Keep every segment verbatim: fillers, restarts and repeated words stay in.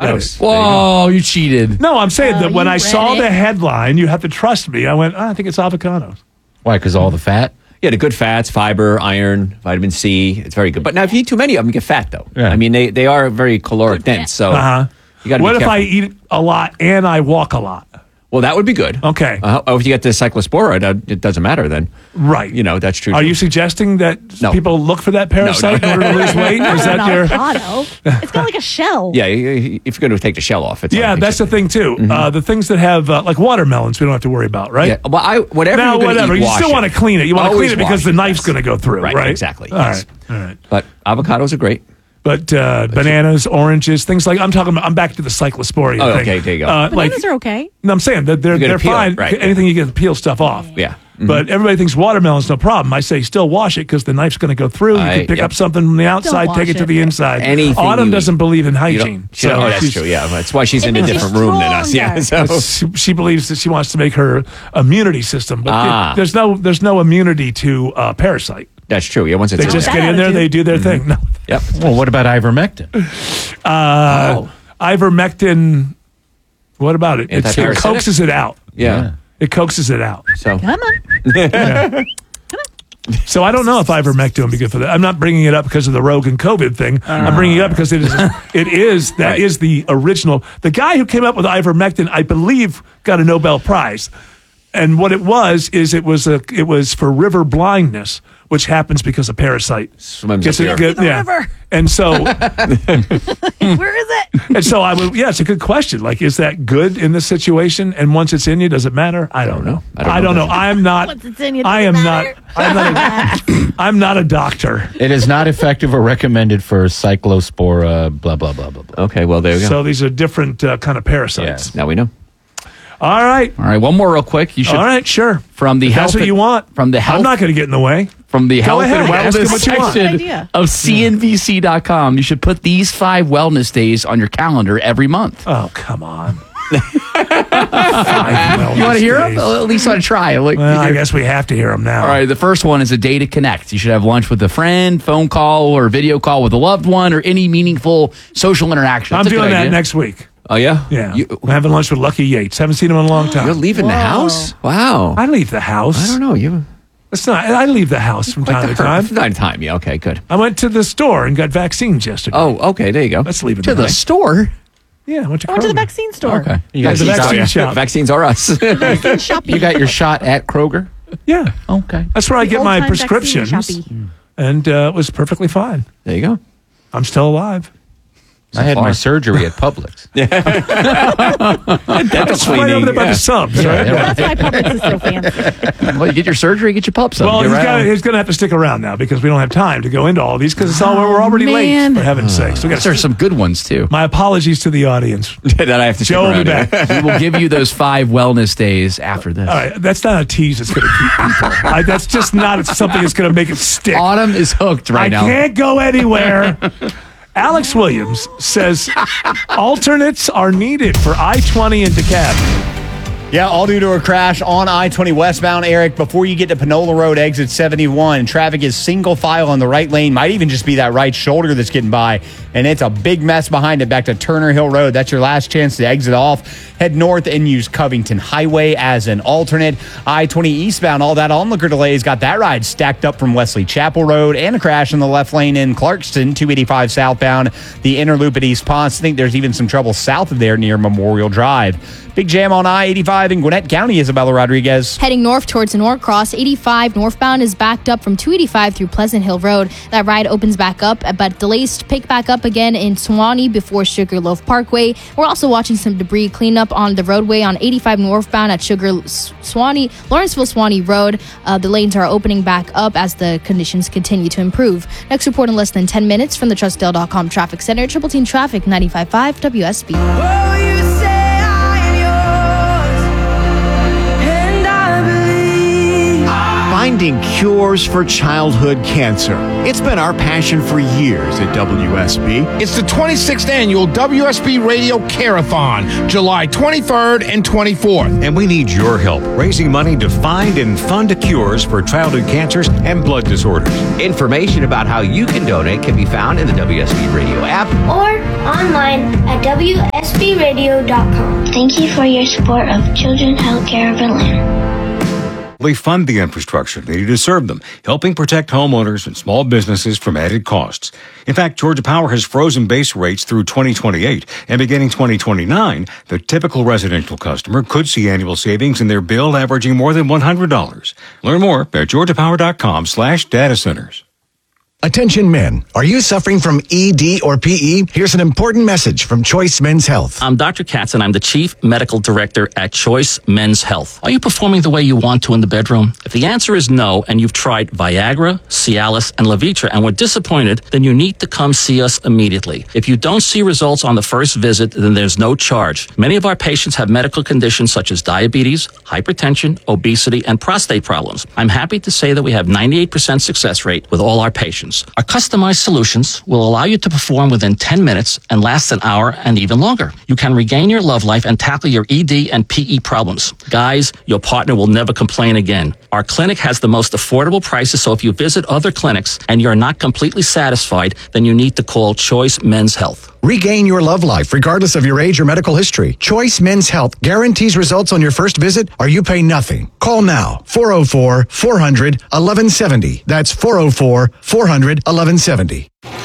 avocados. Whoa, you, you cheated. No, I'm saying Oh, that when you I read saw it. the headline, you have to trust me. I went, oh, I think it's avocados. Why? Because all the fat? Yeah, the good fats, fiber, iron, vitamin C. It's very good. But now, if you eat too many of them, you get fat, though. Yeah. I mean, they, they are very caloric dense. So Uh-huh. you got to be What if careful. I eat a lot and I walk a lot? Well, that would be good. Okay. Uh, oh, if you get the cyclospora, that- it doesn't matter then. Right. You know, that's true. Are too. you suggesting that No. people look for that parasite No, no. in order to lose weight? Not Is an that your... avocado. It's got like a shell. Yeah, if you're going to take the shell off. It's Yeah, that's the thing, too. Uh, the things that have, uh, like watermelons, we don't have to worry about, right? Yeah, well, I, whatever Now, you're gonna whatever. eat, You wash still it. want to clean it. You want to Always clean it because wash the it, knife's yes. going to go through, right? Right, exactly, All yes. right. All right. But avocados are great. But uh, bananas, oranges, things like I'm talking about. I'm back to the cyclosporia Oh, thing. okay, there you go. Uh, like, Bananas are okay. no, I'm saying that they're You gotta they're peel, fine. right, Anything you can peel stuff off. Yeah. Mhm. But everybody thinks watermelon's no problem. I say still wash it because the knife's going to go through. You I- can pick yep. up something from the outside, wash take it to it. the inside. Anything Autumn you doesn't eat. believe in You hygiene. don't, she don't- oh, that's she's- true. Yeah, that's why she's in a makes you different room than us. Yeah. stronger. So. She, she believes that she wants to make her immunity system, but Ah. it- there's no there's no immunity to uh, parasite. That's true. Yeah, once it's They in just there. get in there, attitude. they do their thing. No. Yep. Well, what about ivermectin? Uh, Oh. Ivermectin. What about it? It's, it Antiparasitic? coaxes it out. Yeah. It coaxes it out. So. Come on. So I don't know if ivermectin would be good for that. I'm not bringing it up because of the Rogan COVID thing. I'm bringing it up because it is. It is that Right. is the original. The guy who came up with ivermectin, I believe, got a Nobel Prize. And what it was is it was a it was for river blindness, which happens because a parasite Swims gets up it. here. Get, The yeah. river. And so Where is it? and so I would. Yeah, it's a good question. Like, is that good in this situation? And once it's in you, does it matter? I don't know. I don't I don't know. know. I'm not. Once it's in you, I does am it not. matter? I'm not. A, I'm not a doctor. It is not effective or recommended for cyclospora, blah, blah, blah, blah, blah. Okay, well, there you go. So these are different uh, kind of parasites. Now we know. All right. All right, one more real quick. You should All right. Sure. from the If health that's what and- you want. from the health I'm not going to get in the way. from the health ahead, and ask wellness him what you want. Good section idea. of C N B C dot com. You should put these five wellness days on your calendar every month. Oh, come on. You want to hear them? At least want to try. Like, Well, I guess we have to hear them now. all right, the first one is a day to connect. You should have lunch with a friend, phone call, or video call with a loved one, or any meaningful social interaction. I'm That's a good doing that idea. next week. Oh, yeah? Yeah. You, I'm having lunch with Lucky Yates. Haven't seen him in a long time. you're leaving the Whoa. house? Wow. I leave the house. I don't know. You. It's not. I leave the house from time to time. From time to time. Yeah, okay, good. I went to the store and got vaccines yesterday. Oh, okay, there you go. Let's leave it To the tonight. store. Yeah, I went to, I went to the Kroger. vaccine store. Okay. You Got got, the your vaccine shot, shop. Vaccines are us. Vaccine shopping. you got your shot at Kroger? Yeah, Okay. that's where I The get my old-time prescriptions, vaccine shoppy. and uh, it was perfectly fine. There you go. I'm still alive. I had far. my surgery at Publix. Dental It's right over there by the subs, right? That's why Publix is so fancy. Well, you get your surgery, get your pup some. Well, Get he's, right got, on. he's going to have to stick around now because we don't have time to go into all these because it's all we're already man. late. For heaven's sakes, we got There's some good ones too. My apologies to the audience. that I have to stick Joe will be around. back. We will give you those five wellness days after this. All right, that's not a tease that's going to keep people. I, that's just not something that's going to make it stick. Autumn is hooked right I now. can't go anywhere. Alex Williams says alternates are needed for I twenty in DeKalb. Yeah, all due to a crash on I twenty westbound, Eric. Before you get to Panola Road, exit seventy-one, traffic is single file on the right lane. Might even just be that right shoulder that's getting by. And it's a big mess behind it back to Turner Hill Road. That's your last chance to exit off. Head north and use Covington Highway as an alternate. I twenty eastbound, all that onlooker delays. Got that ride stacked up from Wesley Chapel Road and a crash in the left lane in Clarkston, two eighty-five southbound. The inner loop at East Ponce. I think there's even some trouble south of there near Memorial Drive. Big jam on I eighty-five in Gwinnett County, Isabella Rodriguez. Heading north towards Norcross, eighty-five northbound is backed up from two eighty-five through Pleasant Hill Road. That ride opens back up, but delays pick back up again in Suwanee before Sugarloaf Parkway. We're also watching some debris cleanup on the roadway on eighty-five northbound at Sugar Suwanee, Lawrenceville Suwanee Road. Uh, the lanes are opening back up as the conditions continue to improve. Next report in less than ten minutes from the Trustdale dot com Traffic Center. Triple Team Traffic, ninety-five point five W S B. Find finding cures for childhood cancer. It's been our passion for years at W S B. It's the twenty-sixth annual W S B Radio Care-a-thon, July twenty-third and twenty-fourth. And we need your help raising money to find and fund cures for childhood cancers and blood disorders. Information about how you can donate can be found in the W S B Radio app or online at W S B radio dot com. Thank you for your support of Children's Healthcare of Atlanta. We fund the infrastructure needed to serve them, helping protect homeowners and small businesses from added costs. In fact, Georgia Power has frozen base rates through twenty twenty-eight, and beginning twenty twenty-nine, the typical residential customer could see annual savings in their bill averaging more than one hundred dollars. Learn more at georgia power dot com slash data centers. Attention men, are you suffering from E D or P E? Here's an important message from Choice Men's Health. I'm Doctor Katz and I'm the Chief Medical Director at Choice Men's Health. Are you performing the way you want to in the bedroom? If the answer is no and you've tried Viagra, Cialis, and Levitra and were disappointed, then you need to come see us immediately. If you don't see results on the first visit, then there's no charge. Many of our patients have medical conditions such as diabetes, hypertension, obesity, and prostate problems. I'm happy to say that we have ninety-eight percent success rate with all our patients. Our customized solutions will allow you to perform within ten minutes and last an hour and even longer. You can regain your love life and tackle your E D and P E problems. Guys, your partner will never complain again. Our clinic has the most affordable prices, so if you visit other clinics and you're not completely satisfied, then you need to call Choice Men's Health. Regain your love life regardless of your age or medical history. Choice Men's Health guarantees results on your first visit or you pay nothing. Call now, four oh four, four hundred, eleven seventy. That's four oh four, four hundred, eleven seventy.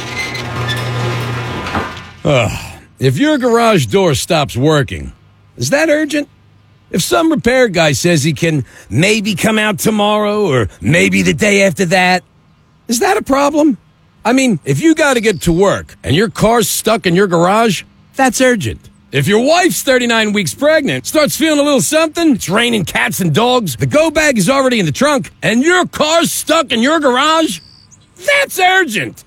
Ugh. If your garage door stops working, is that urgent? If some repair guy says he can maybe come out tomorrow or maybe the day after that, is that a problem? I mean, if you got to get to work and your car's stuck in your garage, that's urgent. If your wife's thirty-nine weeks pregnant, starts feeling a little something, it's raining cats and dogs, the go bag is already in the trunk, and your car's stuck in your garage, that's urgent.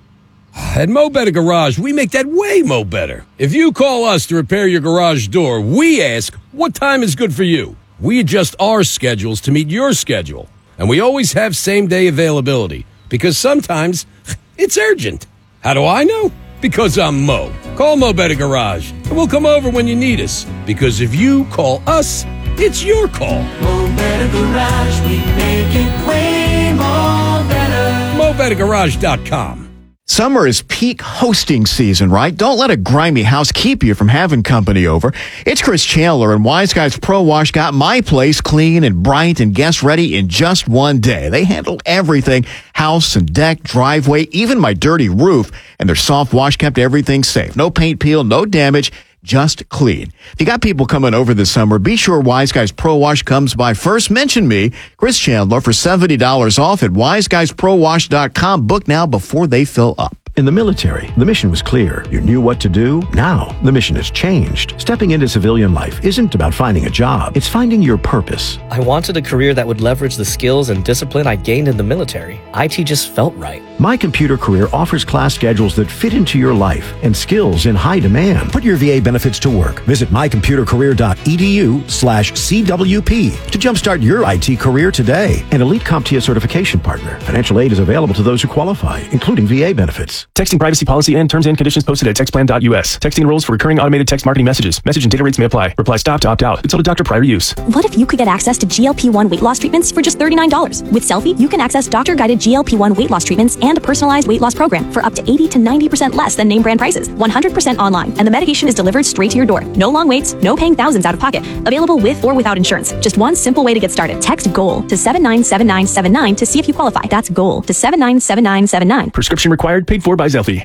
At Mo Better Garage, we make that way mo better. If you call us to repair your garage door, we ask, what time is good for you? We adjust our schedules to meet your schedule. And we always have same-day availability, because sometimes it's urgent. How do I know? Because I'm Mo. Call Mo Better Garage, and we'll come over when you need us. Because if you call us, it's your call. Mo Better Garage, we make it way more better. mo better garage dot com. Summer is peak hosting season, right? Don't let a grimy house keep you from having company over. It's Chris Chandler, and Wise Guys Pro Wash got my place clean and bright and guest ready in just one day. They handled everything, house and deck, driveway, even my dirty roof, and their soft wash kept everything safe. No paint peel, no damage, just clean. If you got people coming over this summer, be sure Wise Guys Pro Wash comes by first. Mention me, Chris Chandler, for seventy dollars off at wise guys pro wash dot com. Book now before they fill up. In the military, the mission was clear. You knew what to do. Now, the mission has changed. Stepping into civilian life isn't about finding a job. It's finding your purpose. I wanted a career that would leverage the skills and discipline I gained in the military. I T just felt right. My Computer Career offers class schedules that fit into your life and skills in high demand. Put your V A benefits to work. Visit my computer career dot e d u slash c w p to jumpstart your I T career today. An Elite CompTIA certification partner. Financial aid is available to those who qualify, including V A benefits. Texting privacy policy and terms and conditions posted at text plan dot u s. Texting enrolls for recurring automated text marketing messages. Message and data rates may apply. Reply stop to opt out. Consult a doctor prior to use. What if you could get access to G L P one weight loss treatments for just thirty-nine dollars? With Selfie, you can access doctor-guided G L P one weight loss treatments and a personalized weight loss program for up to eighty to ninety percent less than name brand prices. one hundred percent online, and the medication is delivered straight to your door. No long waits, no paying thousands out of pocket. Available with or without insurance. Just one simple way to get started. Text GOAL to seven nine seven nine seven nine to see if you qualify. That's GOAL to seven nine seven nine seven nine. Prescription required, paid for by Selfie.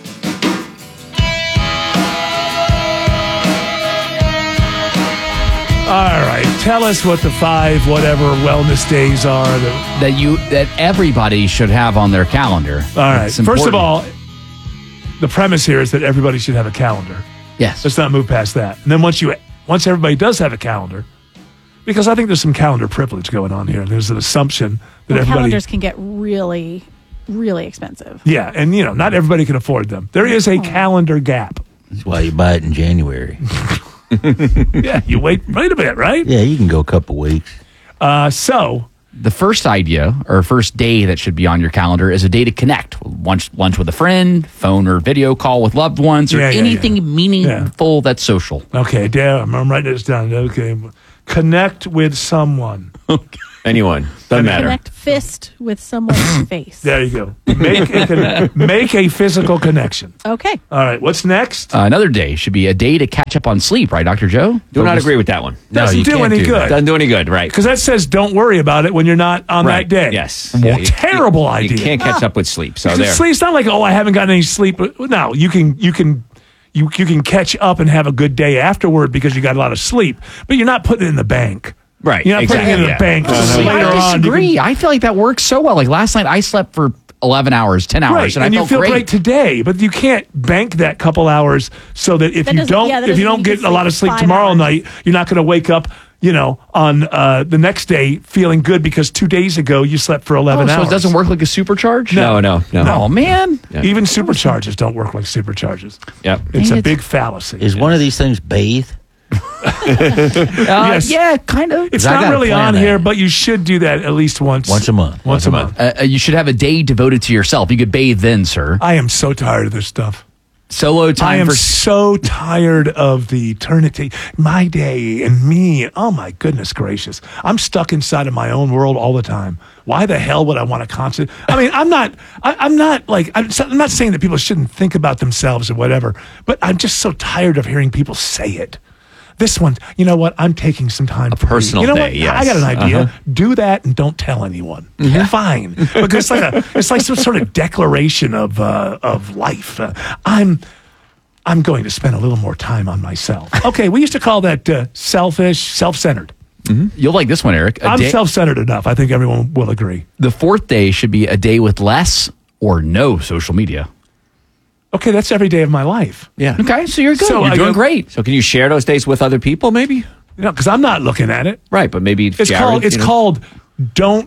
All right, tell us what the five whatever wellness days are that, that you that everybody should have on their calendar. All right. It's First of important. all, the premise here is that everybody should have a calendar. Yes. Let's not move past that. And then once you once everybody does have a calendar, because I think there's some calendar privilege going on here. There's an assumption that Well, everybody calendars can get really, really expensive. Yeah, and you know, not everybody can afford them. There is a calendar gap. That's why you buy it in January. Yeah, you wait wait a bit, right? Yeah, you can go a couple weeks. Uh, so The first idea or first day that should be on your calendar is a day to connect. Lunch, lunch with a friend, phone or video call with loved ones, or Yeah, yeah, anything yeah. meaningful that's social. Okay, damn, I'm writing this down. Okay, connect with someone. Anyone. Doesn't matter. Connect fist with someone's face. There you go. Make a, con- make a physical connection. Okay. All right, what's next? Uh, another day should be a day to catch up on sleep, right, Doctor Joe? Do not Focus- agree with that one. Doesn't you do can't any do good. that. Doesn't do any good, right? Because that says don't worry about it when you're not on Right. that day. Yes. Well, Yeah, you- terrible you, idea. You can't catch up with sleep. So Because there. sleep, it's not like, oh, I haven't gotten any sleep. No, you can you can you you can catch up and have a good day afterward because you got a lot of sleep, but you're not putting it in the bank. Right. You're not putting it in exactly, the yeah. bank. Uh-huh. so See, later I on, you disagree. can- I feel like that works so well. Like last night, I slept for eleven hours, ten hours, Right, and, and, I you felt feel great. great today, but you can't bank that couple hours so that if That you doesn't- don't yeah, that if you doesn't don't mean you get a lot of sleep sleep five tomorrow hours. night, you're not going to wake up, you know, on uh, the next day feeling good because two days ago you slept for Oh, eleven so hours. it doesn't work like a supercharge? No, no, no. Oh, man. Even supercharges don't work like supercharges. Yep. It's Dang a it. big fallacy. Is one of these things bathe? Uh, Yes. Yeah, kind of. It's I not gotta really plan on that. here, but you should do that at least once. Once a month. Once a month. Uh, uh, you should have a day devoted to yourself. You could bathe then, sir. I am so tired of this stuff. Solo time I am for so tired of the eternity, my day and me. Oh my goodness gracious. I'm stuck inside of my own world all the time. Why the hell would I want to concentrate? I mean, I'm not, I, I'm not like, I'm, so- I'm not saying that people shouldn't think about themselves or whatever, but I'm just so tired of hearing people say it. This one, you know what? I'm taking some time. A personal you know day, what? yes. I got an idea. Uh-huh. Do that and don't tell anyone. Fine, because it's like a, it's like some sort of declaration of uh, of life. Uh, I'm I'm going to spend a little more time on myself. Okay, we used to call that uh, selfish, self-centered. You'll like this one, Eric. A I'm day- self-centered enough. I think everyone will agree. the fourth day should be a day with less or no social media. Okay, that's every day of my life. Yeah. Okay, so you're good. So you're I doing go- great. So can you share those days with other people, maybe? You know, because I'm not looking at it. Right, but maybe It's Jared, called. It's you know? called. Don't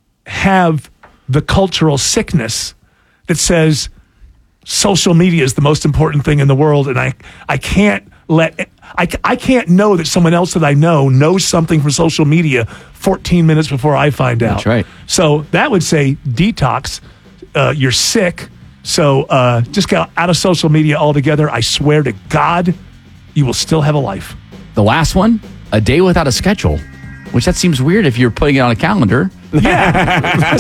have the cultural sickness that says social media is the most important thing in the world, and I I can't let I, I can't know that someone else that I know knows something from social media fourteen minutes before I find out. That's right. So that would say detox. Uh, you're sick, so uh, just get out of social media altogether. I swear to God, you will still have a life. The last one, a day without a schedule, which that seems weird if you're putting it on a calendar. Yeah,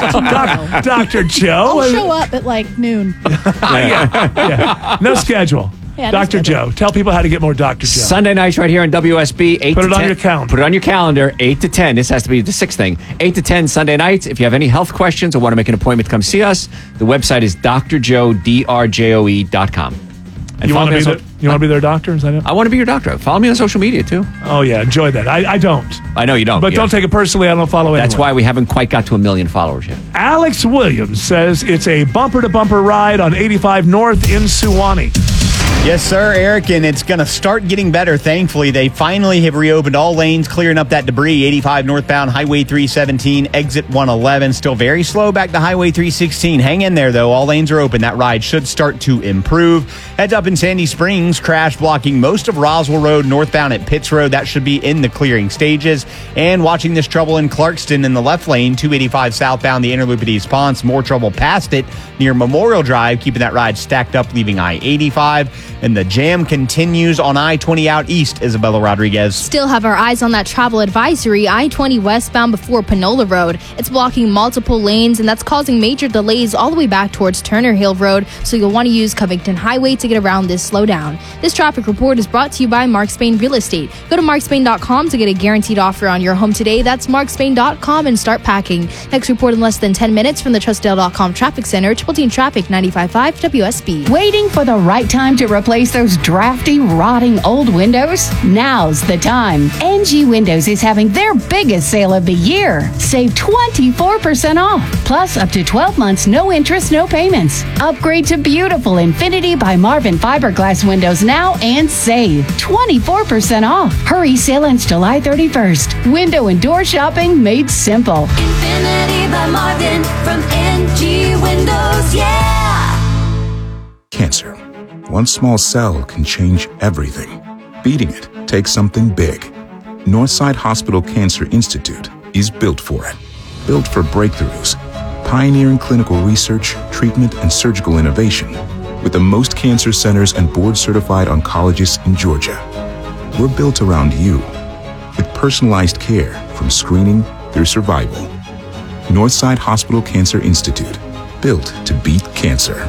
Doc, Doctor Joe. I'll show up at like noon. yeah, yeah. No schedule. Yeah, no Doctor schedule. Joe, tell people how to get more Doctor Joe. Sunday nights right here on W S B. eight Put to it on ten. your calendar. Put it on your calendar, eight to ten. This has to be the sixth thing. eight to ten Sunday nights. If you have any health questions or want to make an appointment to come see us, the website is d r joe d r j o e dot com. And You follow want to me be on the, so- you want to be their doctor? Is that it? I want to be your doctor. Follow me on social media, too. Oh yeah, enjoy that. I, I don't, I know you don't. but yeah. don't take it personally. I don't follow anyone. That's why we haven't quite got to a million followers yet. Alex Williams says it's a bumper to bumper ride on eighty-five North in Suwannee. Yes, sir, Eric, and it's going to start getting better, thankfully. They finally have reopened all lanes, clearing up that debris. eighty-five northbound, Highway three seventeen, exit one eleven. Still very slow back to Highway three sixteen. Hang in there, though. All lanes are open. That ride should start to improve. Heads up in Sandy Springs, crash blocking most of Roswell Road northbound at Pitts Road. That should be in the clearing stages. And watching this trouble in Clarkston in the left lane, two eighty-five southbound, the Interloop at East Ponce. More trouble past it near Memorial Drive, keeping that ride stacked up, leaving I eighty-five. And the jam continues on I twenty out east, Isabella Rodriguez. Still have our eyes on that travel advisory, I twenty westbound before Panola Road. It's blocking multiple lanes, and that's causing major delays all the way back towards Turner Hill Road, so you'll want to use Covington Highway to get around this slowdown. This traffic report is brought to you by Mark Spain Real Estate. Go to mark spain dot com to get a guaranteed offer on your home today. That's mark spain dot com and start packing. Next report in less than ten minutes from the trustdale dot com Traffic Center, Triple Team Traffic ninety-five point five W S B. Waiting for the right time to replace those drafty, rotting old windows? Now's the time. N G Windows is having their biggest sale of the year. Save twenty-four percent off. Plus up to twelve months, no interest, no payments. Upgrade to beautiful Infinity by Marvin fiberglass windows now and save twenty-four percent off. Hurry, sale ends July thirty-first. Window and door shopping made simple. Infinity by Marvin from N G Windows, yeah! Cancer. One small cell can change everything. Beating it takes something big. Northside Hospital Cancer Institute is built for it. built for breakthroughs, pioneering clinical research, treatment, and surgical innovation, with the most cancer centers and board-certified oncologists in Georgia. We're built around you, with personalized care from screening through survival. Northside Hospital Cancer Institute, built to beat cancer.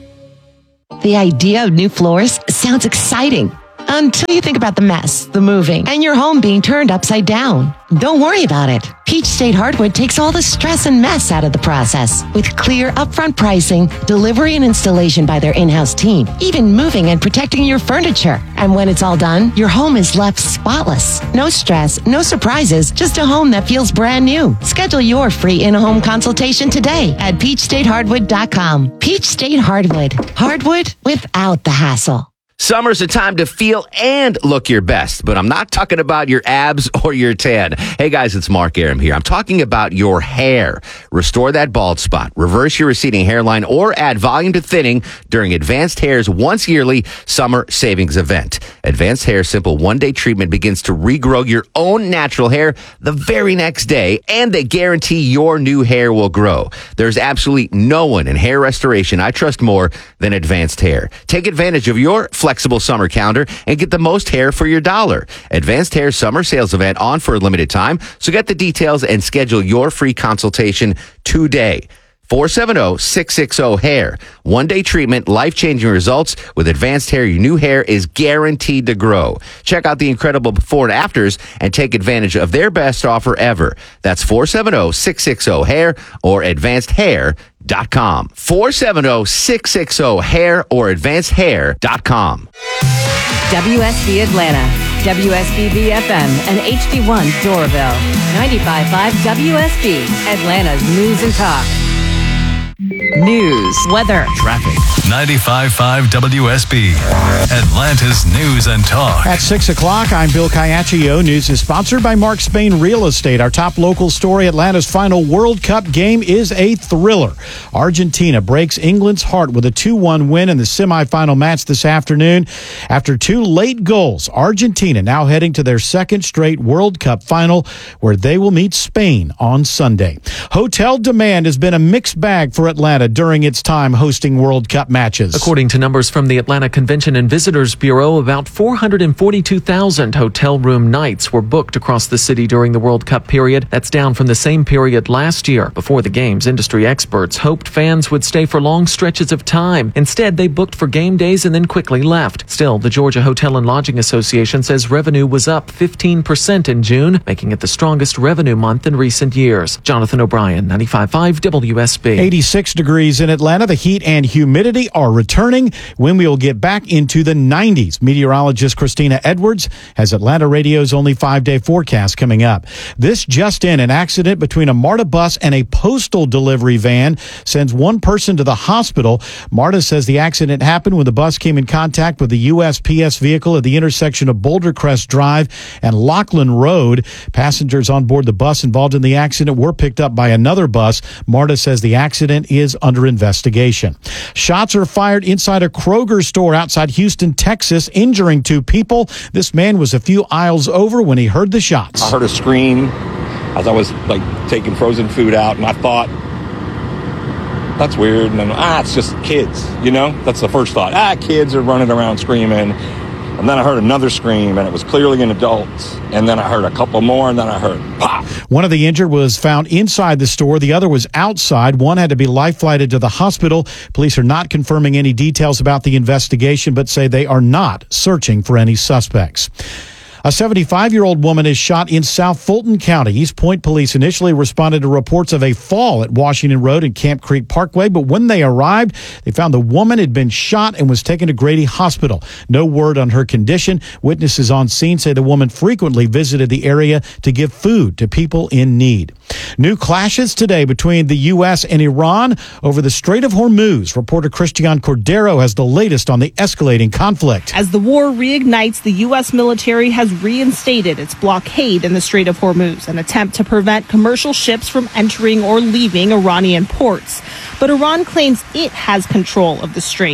The idea of new floors sounds exciting until you think about the mess, the moving, and your home being turned upside down. Don't worry about it. Peach State Hardwood takes all the stress and mess out of the process with clear upfront pricing, delivery and installation by their in-house team, even moving and protecting your furniture. And when it's all done, your home is left spotless. No stress, no surprises, just a home that feels brand new. Schedule your free in-home consultation today at peach state hardwood dot com. Peach State Hardwood. Hardwood without the hassle. Summer's a time to feel and look your best, but I'm not talking about your abs or your tan. Hey guys, it's Mark Aram here. I'm talking about your hair. Restore that bald spot, reverse your receding hairline, or add volume to thinning during Advanced Hair's once yearly summer savings event. Advanced Hair's simple one-day treatment begins to regrow your own natural hair the very next day, and they guarantee your new hair will grow. There's absolutely no one in hair restoration I trust more than Advanced Hair. Take advantage of your flexible summer calendar and get the most hair for your dollar. Advanced Hair summer sales event on for a limited time, so get the details and schedule your free consultation today. four seven zero, six six zero, hair. One-day treatment, life-changing results. With Advanced Hair, your new hair is guaranteed to grow. Check out the incredible before and afters and take advantage of their best offer ever. That's four seven zero, six six zero, hair or advanced hair dot com. four seven zero, six six zero, hair or advanced hair dot com. W S B Atlanta, W S B V F M, and H D one Doraville. ninety-five point five W S B, Atlanta's news and talk. News, weather, traffic. ninety-five point five W S B, Atlanta's news and talk. At six o'clock, I'm Bill Caiaccio. News is sponsored by Mark Spain Real Estate. Our top local story, Atlanta's final World Cup game is a thriller. Argentina breaks England's heart with a two one win in the semifinal match this afternoon. After two late goals, Argentina now heading to their second straight World Cup final, where they will meet Spain on Sunday. Hotel demand has been a mixed bag for Atlanta during its time hosting World Cup matches. According to numbers from the Atlanta Convention and Visitors Bureau, about four hundred forty-two thousand hotel room nights were booked across the city during the World Cup period. That's down from the same period last year. Before the games, industry experts hoped fans would stay for long stretches of time. Instead, they booked for game days and then quickly left. Still, the Georgia Hotel and Lodging Association says revenue was up fifteen percent in June, making it the strongest revenue month in recent years. Jonathan O'Brien, ninety-five point five W S B. eighty-six degrees in Atlanta. The heat and humidity are returning when we will get back into the nineties. Meteorologist Christina Edwards has Atlanta Radio's only five-day forecast coming up. This just in, an accident between a MARTA bus and a postal delivery van sends one person to the hospital. MARTA says the accident happened when the bus came in contact with the U S P S vehicle at the intersection of Boulder Crest Drive and Lachlan Road. Passengers on board the bus involved in the accident were picked up by another bus. MARTA says the accident is under investigation. Shots are fired inside a Kroger store outside Houston, Texas, injuring two people. This man was a few aisles over when he heard the shots. I heard a scream as I was like taking frozen food out, and I thought, that's weird. And then, ah, it's just kids, you know? That's the first thought. Ah, kids are running around screaming. And then I heard another scream, and it was clearly an adult. And then I heard a couple more, and then I heard pop. One of the injured was found inside the store. The other was outside. One had to be life-flighted to the hospital. Police are not confirming any details about the investigation, but say they are not searching for any suspects. A seventy-five-year-old woman is shot in South Fulton County. East Point police initially responded to reports of a fall at Washington Road and Camp Creek Parkway, but when they arrived, they found the woman had been shot and was taken to Grady Hospital. No word on her condition. Witnesses on scene say the woman frequently visited the area to give food to people in need. New clashes today between the U S and Iran over the Strait of Hormuz. Reporter Christian Cordero has the latest on the escalating conflict. As the war reignites, the U S military has reinstated its blockade in the Strait of Hormuz, an attempt to prevent commercial ships from entering or leaving Iranian ports. But Iran claims it has control of the strait.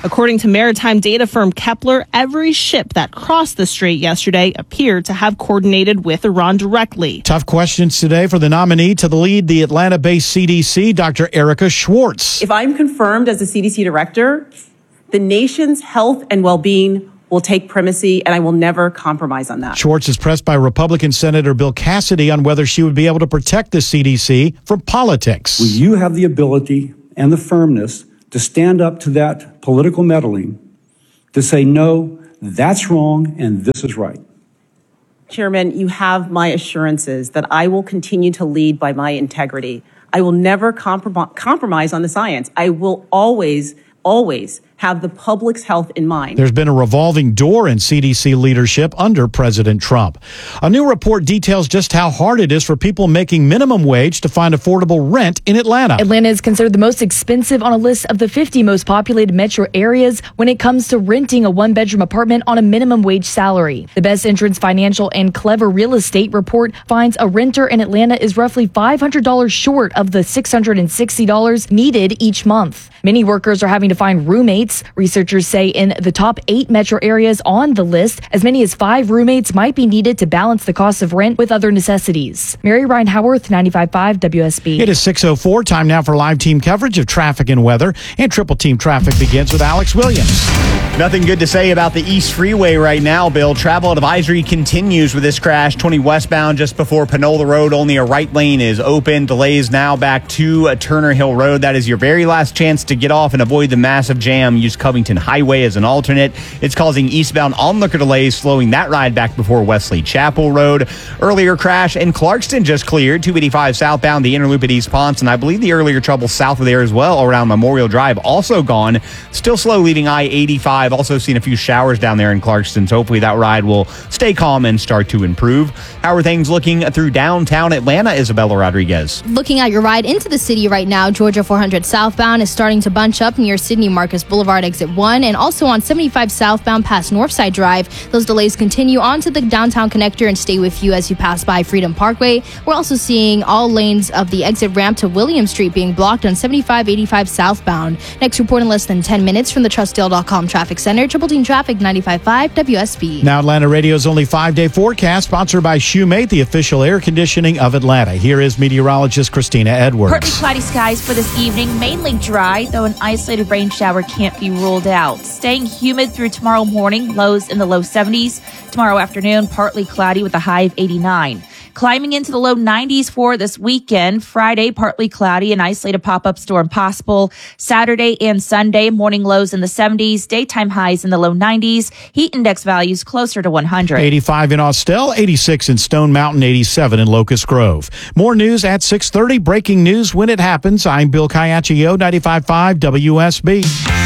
According to maritime data firm Kepler, every ship that crossed the strait yesterday appeared to have coordinated with Iran directly. Tough questions today for the nominee to the lead the Atlanta-based C D C, Doctor Erica Schwartz. If I'm confirmed as a C D C director, the nation's health and well-being will take primacy, and I will never compromise on that. Schwartz is pressed by Republican Senator Bill Cassidy on whether she would be able to protect the C D C from politics. Will you have the ability and the firmness to stand up to that political meddling, to say, no, that's wrong and this is right? Chairman, you have my assurances that I will continue to lead by my integrity. I will never comprom- compromise on the science. I will always, always have the public's health in mind. There's been a revolving door in C D C leadership under President Trump. A new report details just how hard it is for people making minimum wage to find affordable rent in Atlanta. Atlanta is considered the most expensive on a list of the fifty most populated metro areas when it comes to renting a one-bedroom apartment on a minimum wage salary. The Best Entrance Financial and Clever Real Estate report finds a renter in Atlanta is roughly five hundred dollars short of the six hundred sixty dollars needed each month. Many workers are having to find roommates. Researchers say in the top eight metro areas on the list, as many as five roommates might be needed to balance the cost of rent with other necessities. Mary Ryan Howarth, ninety-five point five W S B. It is six oh four. Time now for live team coverage of traffic and weather. And Triple Team Traffic begins with Alex Williams. Nothing good to say about the East Freeway right now, Bill. Travel advisory continues with this crash. twenty westbound just before Panola Road. Only a right lane is open. Delays now back to Turner Hill Road. That is your very last chance to get off and avoid the massive jam. Use Covington Highway as an alternate. It's causing eastbound onlooker delays, slowing that ride back before Wesley Chapel Road. Earlier crash in Clarkston just cleared. two eighty-five southbound, the inner loop at East Ponce. And I believe the earlier trouble south of there as well around Memorial Drive also gone. Still slow leaving I eighty-five. Also seen a few showers down there in Clarkston. So hopefully that ride will stay calm and start to improve. How are things looking through downtown Atlanta, Isabella Rodriguez? Looking at your ride into the city right now, Georgia four hundred southbound is starting to bunch up near Sidney Marcus Boulevard exit one, and also on seventy-five southbound past Northside Drive. Those delays continue onto the downtown connector and stay with you as you pass by Freedom Parkway. We're also seeing all lanes of the exit ramp to William Street being blocked on seventy-five eighty-five southbound. Next report in less than ten minutes from the Trustdale dot com Traffic Center. Triple Team Traffic, ninety-five point five W S B. Now Atlanta Radio's only five-day forecast, sponsored by Shoemate, the official air conditioning of Atlanta. Here is meteorologist Christina Edwards. Partly cloudy skies for this evening, mainly dry, though an isolated rain shower can't be ruled out. Staying humid through tomorrow morning, lows in the low seventies. Tomorrow afternoon, partly cloudy with a high of eighty-nine. Climbing into the low nineties for this weekend. Friday, partly cloudy, an isolated pop-up storm possible. Saturday and Sunday, morning lows in the seventies, daytime highs in the low nineties. Heat index values closer to one hundred. eighty-five in Austell, eighty-six in Stone Mountain, eighty-seven in Locust Grove. More news at six thirty. Breaking news when it happens. I'm Bill Caiaccio, ninety-five point five W S B.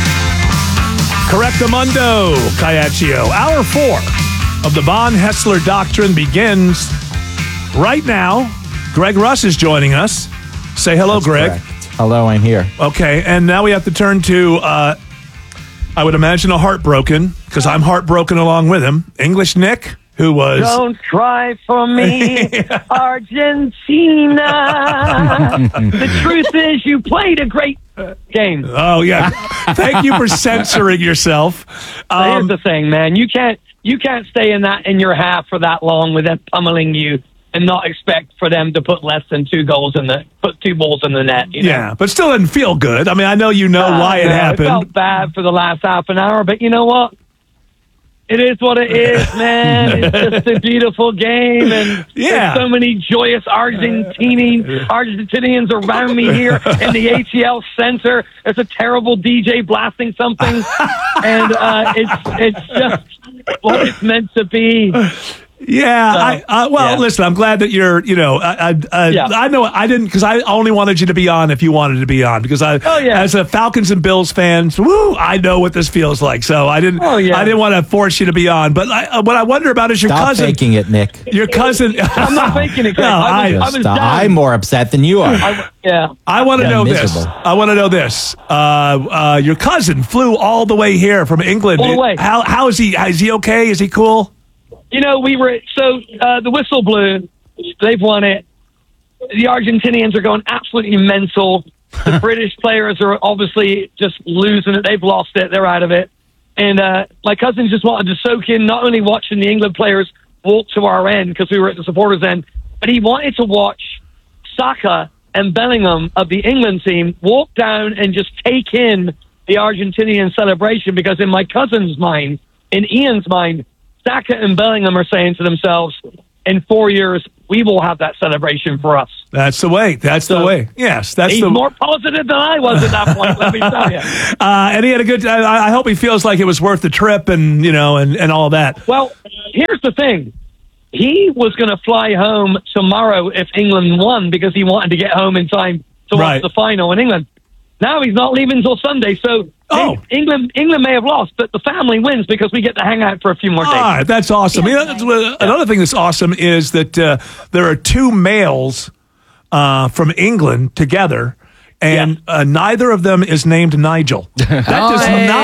Correctamundo, Caiaccio. Hour four of the Von Hessler Doctrine begins right now. Greg Russ is joining us. Say hello, That's Greg. correct. Hello, I'm here. Okay, and now we have to turn to, uh, I would imagine, a heartbroken, because I'm heartbroken along with him, English Nick, who was... Don't cry for me, Argentina. The truth is you played a great game. Oh, yeah. Thank you for censoring yourself. Um, Here's the thing, man. You can't you can't stay in that in your half for that long with them pummeling you and not expect for them to put less than two goals in the put two balls in the net. You know? Yeah, but still didn't feel good. I mean, I know you know uh, why it yeah, happened. It felt bad for the last half an hour, but you know what? It is what it is, man. It's just a beautiful game, and yeah. there's so many joyous Argentinians, Argentinians around me here in the A T L Center. There's a terrible D J blasting something, and uh, it's it's just what it's meant to be. Yeah, so, I, uh, well, yeah. listen, I'm glad that you're, you know, I, I, uh, yeah. I know I didn't, because I only wanted you to be on if you wanted to be on, because I, oh, yeah. as a Falcons and Bills fan, woo, I know what this feels like, so I didn't, oh, yeah. I didn't want to force you to be on, but I, uh, what I wonder about is your Stop cousin. faking it, Nick. Your cousin. I'm not faking it, Greg. No, I was, I, I was down. I'm more upset than you are. I, yeah. I want to yeah, know miserable. this. I want to know this. Uh, uh, your cousin flew all the way here from England. All the way. How, how is he? Is he okay? Is he cool? You know, we were so uh, the whistle blew. They've won it. The Argentinians are going absolutely mental. The British players are obviously just losing it. They've lost it. They're out of it. And uh, my cousin just wanted to soak in not only watching the England players walk to our end because we were at the supporters' end, but he wanted to watch Saka and Bellingham of the England team walk down and just take in the Argentinian celebration, because in my cousin's mind, in Ian's mind, Saka and Bellingham are saying to themselves, in four years, we will have that celebration for us. That's the way. That's So, the way. Yes, that's He's the more positive than I was at that point, let me tell you. Uh, and he had a good. I, I hope he feels like it was worth the trip, and you know, and, and all that. Well, here's the thing. He was going to fly home tomorrow if England won, because he wanted to get home in time to Right. watch the final in England. Now he's not leaving until Sunday, so Oh. England England may have lost, but the family wins because we get to hang out for a few more days. All right, that's awesome. You know, that's what- another thing that's awesome is that uh, there are two males uh, from England together, and uh, neither of them is named Nigel. That does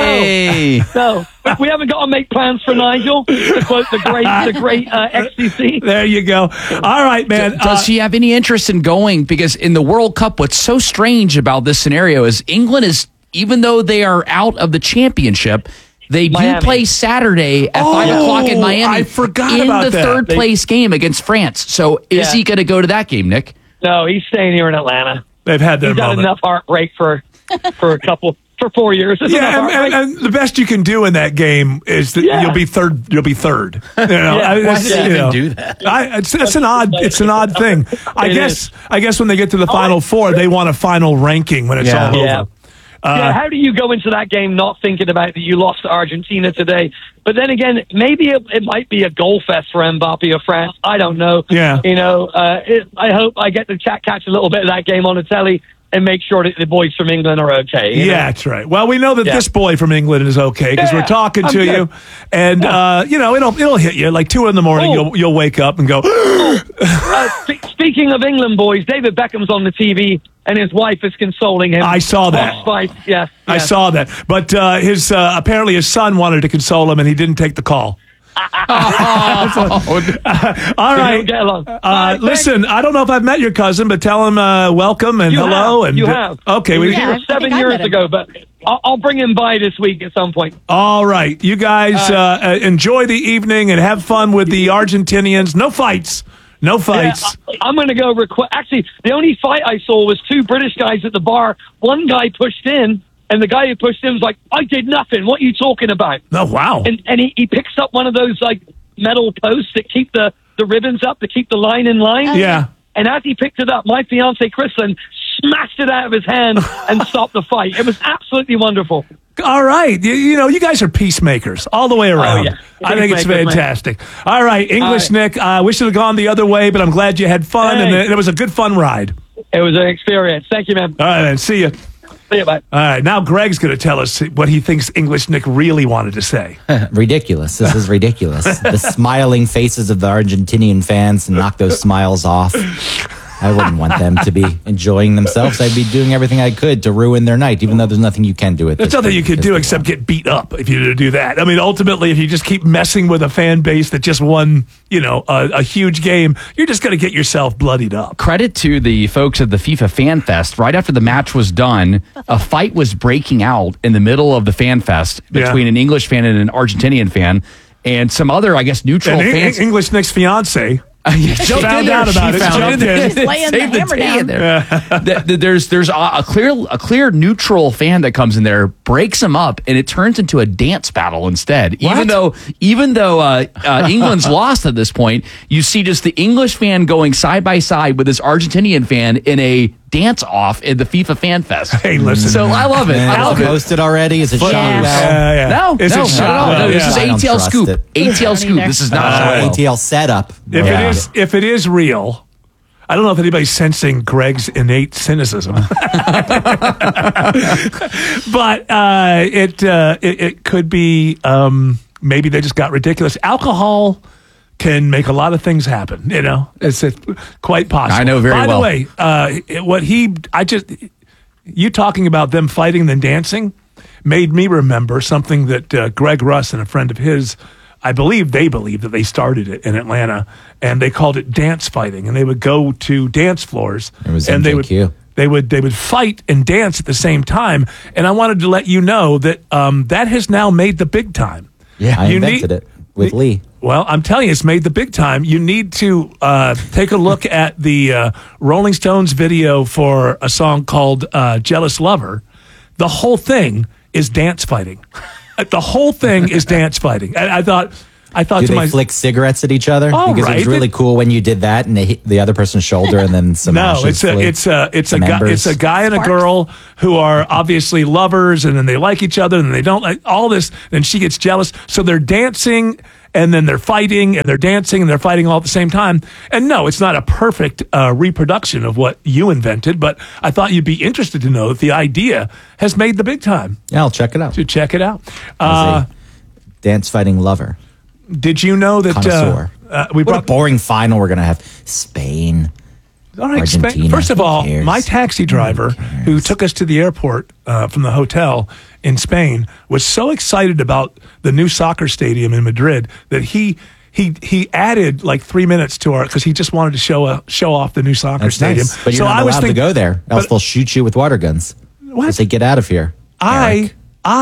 not. No, but we haven't got to make plans for Nigel, to quote the great, the great uh, X C C. There you go. All right, man. Does Uh, she have any interest in going? Because in the World Cup, what's so strange about this scenario is England is, even though they are out of the championship, they do Miami. play Saturday at Oh, five o'clock in Miami. I forgot in about the that. third They- place game against France. So is Yeah. he going to go to that game, Nick? No, he's staying here in Atlanta. They've had their He's had moment. enough heartbreak for for a couple for four years. It's enough Yeah, and, heartbreak. and, and the best you can do in that game is that Yeah. you'll be third. You'll be third. You know, Yeah, I- why it's- did they you even know, do that? I, it's, it's an odd. It's an odd thing. I It guess. is. I guess when they get to the final four, they want a final ranking when it's Yeah. all Yeah. over. yeah, Uh, how do you go into that game not thinking about that you lost to Argentina today? But then again, maybe it, it might be a goal fest for Mbappe of France. I don't know. Yeah. You know, uh, it, I hope I get to chat, catch a little bit of that game on the telly and make sure that the boys from England are okay. you know? Yeah, that's right. Well, we know that Yeah. this boy from England is okay because Yeah, we're talking I'm to good. you, and uh, you know it'll it'll hit you like two in the morning. Oh. You'll you'll wake up and go. Uh, spe- speaking of England boys, David Beckham's on the T V and his wife is consoling him. I saw that. Fox Fight, yes, I yes. saw that, but uh, his uh, apparently his son wanted to console him, and he didn't take the call. All right. Get along. Uh, Bye, listen, I don't know if I've met your cousin, but tell him uh, welcome and You hello. have. And You have. Okay. He We, was here I seven think I years met him. ago, but I'll, I'll bring him by this week at some point. all right. You guys uh, uh, enjoy the evening and have fun with the Argentinians. No fights. No fights. Yeah, I, I'm going to go request. Actually, the only fight I saw was two British guys at the bar. One guy pushed in, and the guy who pushed in was like, "I did nothing. What are you talking about?" Oh, wow. And and he, he picks up one of those like metal posts that keep the the ribbons up to keep the line in line. Yeah. And as he picked it up, my fiance Kristen smashed it out of his hand and stopped the fight. It was absolutely wonderful. All right. You, you know, you guys are peacemakers all the way around. Oh, yeah. I think it's Peacemakers, man. fantastic. All right. English All right. Nick, I wish it had gone the other way, but I'm glad you had fun, and Hey. it was a good fun ride. It was an experience. Thank you, man. All right, man. See you. See you, bye. All right. Now Greg's going to tell us what he thinks English Nick really wanted to say. Ridiculous. This is ridiculous. The smiling faces of the Argentinian fans knock those smiles off. I wouldn't want them to be enjoying themselves. I'd be doing everything I could to ruin their night, even though there's nothing you can do at There's this nothing point you could because do they except won. get beat up if you do that. I mean, ultimately, if you just keep messing with a fan base that just won, you know, a, a huge game, you're just going to get yourself bloodied up. Credit to the folks at the FIFA Fan Fest. Right after the match was done, a fight was breaking out in the middle of the Fan Fest between Yeah. an English fan and an Argentinian fan, and some other, I guess, neutral And fans. Eng- English Nick's fiance Jumped found in there. out about She it. found Jumped it. in. Saved Laying the the hammer day down. in there. Th- th- There's there's a, a clear a clear neutral fan that comes in there, breaks him up, and it turns into a dance battle instead. What? Even though even though uh, uh, England's lost at this point, you see just the English fan going side by side with this Argentinian fan in a dance off at the FIFA Fan Fest. Hey, listen. So I love it. Man, I love it's it. posted already? Is it But- shot Yeah. well? Yeah, yeah. No, Is no, it not shot at all. well? No, this Yeah. is I don't A T L trust scoop. it. A T L Me scoop. neither. This is not Uh, shot well. A T L setup. If Yeah. it is, if it is real, I don't know if anybody's sensing Greg's innate cynicism, but uh, it, uh, it it could be um, maybe they just got ridiculous. Alcohol can make a lot of things happen. You know, it's uh, quite possible. I know very By well. the way, uh, it- what he, I just, you talking about them fighting and dancing made me remember something that uh, Greg Russ and a friend of his, I believe they believe that they started it in Atlanta, and they called it dance fighting, and they would go to dance floors. It was and they M J Q. would They would they would fight and dance at the same time. And I wanted to let you know that um, that has now made the big time. Yeah, I You invented need- it with Lee. Well, I'm telling you, it's made the big time. You need to uh, take a look at the uh, Rolling Stones video for a song called uh, Jealous Lover. The whole thing is dance fighting. The whole thing is dance fighting. I, I thought... I thought Do to they myself, flick cigarettes at each other? All because it was right. really cool when you did that and they hit the other person's shoulder and then some no, ashes it's a flew. it's a it's a Some guy embers. it's a guy and a girl who are obviously lovers, and then they like each other, and they don't like all this. Then she gets jealous, so they're dancing, and then they're fighting, and they're dancing, and they're fighting all at the same time. And no, it's not a perfect uh, reproduction of what you invented, but I thought you'd be interested to know that the idea has made the big time. Yeah, I'll check it out. To check it out. As Uh, a dance fighting lover. did you know that uh, Connoisseur. uh, we What a brought boring final we're going to have. Spain. All right, Spain. Argentina. First of Who all, cares? my taxi driver who took us to the airport uh, from the hotel in Spain was so excited about the new soccer stadium in Madrid that he he he added like three minutes to our because he just wanted to show uh, show off the new soccer That's stadium. nice. But you're so not I was allowed to thinking, go there. Else but they'll shoot you with water guns. What? If they get out of here. I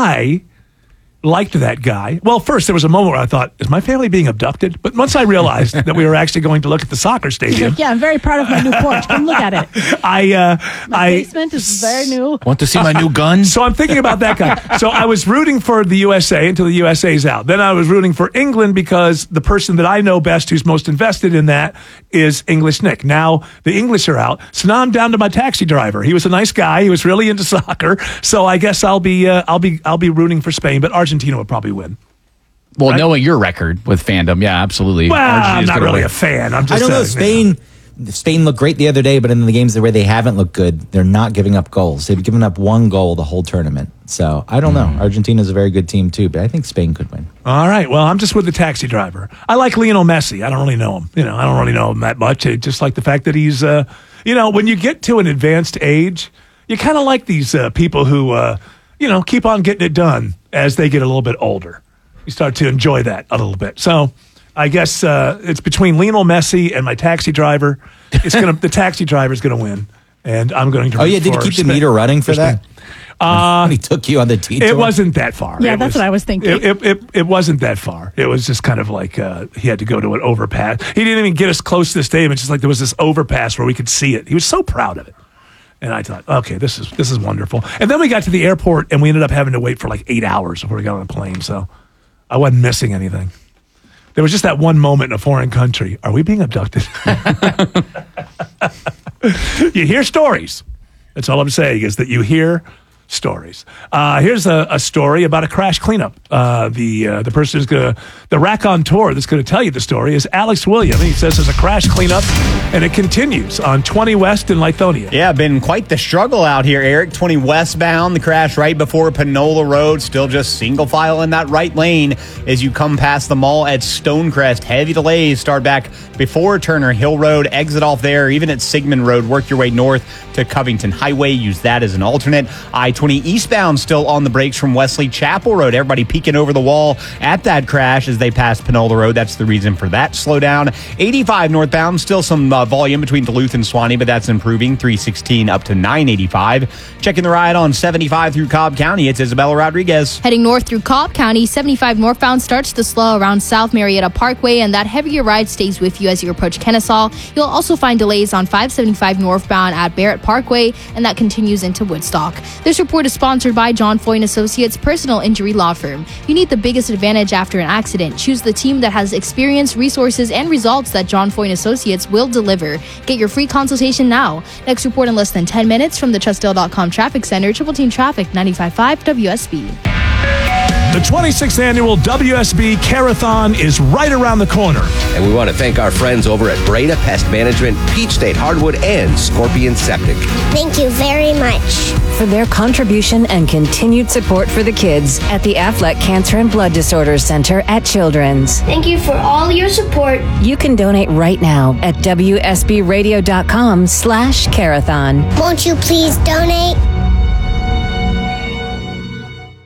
I liked that guy. Well, first there was a moment where I thought, is my family being abducted? But once I realized that we were actually going to look at the soccer stadium, Yeah, I'm very proud of my new porch. Come look at it. I uh, My I basement is very new. Want to see my new gun? So I'm thinking about that guy. So I was rooting for the U S A until the U S A's out. Then I was rooting for England because the person that I know best who's most invested in that is English Nick. Now the English are out. So now I'm down to my taxi driver. He was a nice guy. He was really into soccer. So I guess I'll be uh, I'll be I'll be rooting for Spain, but Argentina would probably win. Well, Right? knowing your record with fandom, yeah, absolutely. Well, I'm Argentina's not gonna really win. a fan. I'm just I don't know. saying, Spain Spain looked great the other day, but in the games where they haven't looked good, they're not giving up goals. They've given up one goal the whole tournament. So I don't know. Argentina's a very good team too, but I think Spain could win. All right. Well, I'm just with the taxi driver. I like Lionel Messi. I don't really know him. You know, I don't really know him that much. I just like the fact that he's, uh, you know, when you get to an advanced age, you kind of like these uh, people who, uh, you know, keep on getting it done as they get a little bit older. You start to enjoy that a little bit. So I guess uh, it's between Lionel Messi and my taxi driver. It's gonna the taxi driver's gonna win, and I'm going to. Oh root yeah, did you for keep the Spain- meter running for that? Uh, When he took you on the detour. It wasn't that far. Yeah, It that's was- what I was thinking. It, it, it, it wasn't that far. It was just kind of like uh, he had to go to an overpass. He didn't even get us close to the stadium. It's just like there was this overpass where we could see it. He was so proud of it. And I thought, okay, this is this is wonderful. And then we got to the airport, and we ended up having to wait for like eight hours before we got on the plane. So I wasn't missing anything. There was just that one moment in a foreign country. Are we being abducted? You hear stories. That's all I'm saying is that you hear stories. Uh, here's a, a story about a crash cleanup. Uh, the uh, the person who's going to, the raconteur that's going to tell you the story is Alex William. He says there's a crash cleanup, and it continues on twenty West in Lithonia. Yeah, been quite the struggle out here, Eric. twenty westbound, the crash right before Panola Road. Still just single file in that right lane as you come past the mall at Stonecrest. Heavy delays start back before Turner Hill Road. Exit off there, even at Sigmund Road. Work your way north to Covington Highway. Use that as an alternate. I twenty eastbound still on the brakes from Wesley Chapel Road. Everybody peeking over the wall at that crash as they pass Panola Road. That's the reason for that slowdown. eighty-five northbound, still some uh, volume between Duluth and Swanee, but that's improving. three sixteen up to nine eighty-five. Checking the ride on seventy-five through Cobb County. It's Isabella Rodriguez. Heading north through Cobb County, seventy-five northbound starts to slow around South Marietta Parkway, and that heavier ride stays with you as you approach Kennesaw. You'll also find delays on five seventy-five northbound at Barrett Parkway, and that continues into Woodstock. This report is sponsored by John Foy and Associates Personal Injury Law Firm. You need the biggest advantage after an accident. Choose the team that has experience, resources, and results that John Foy and Associates will deliver. Get your free consultation now. Next report in less than ten minutes from the Trustdale dot com Traffic Center, Triple Team Traffic, ninety-five point five W S B. The twenty-sixth annual W S B Carathon is right around the corner. And we want to thank our friends over at Breda Pest Management, Peach State Hardwood, and Scorpion Septic. Thank you very much for their contribution and continued support for the kids at the Affleck Cancer and Blood Disorders Center at Children's. Thank you for all your support. You can donate right now at W S B radio dot com slash Carathon. Won't you please donate?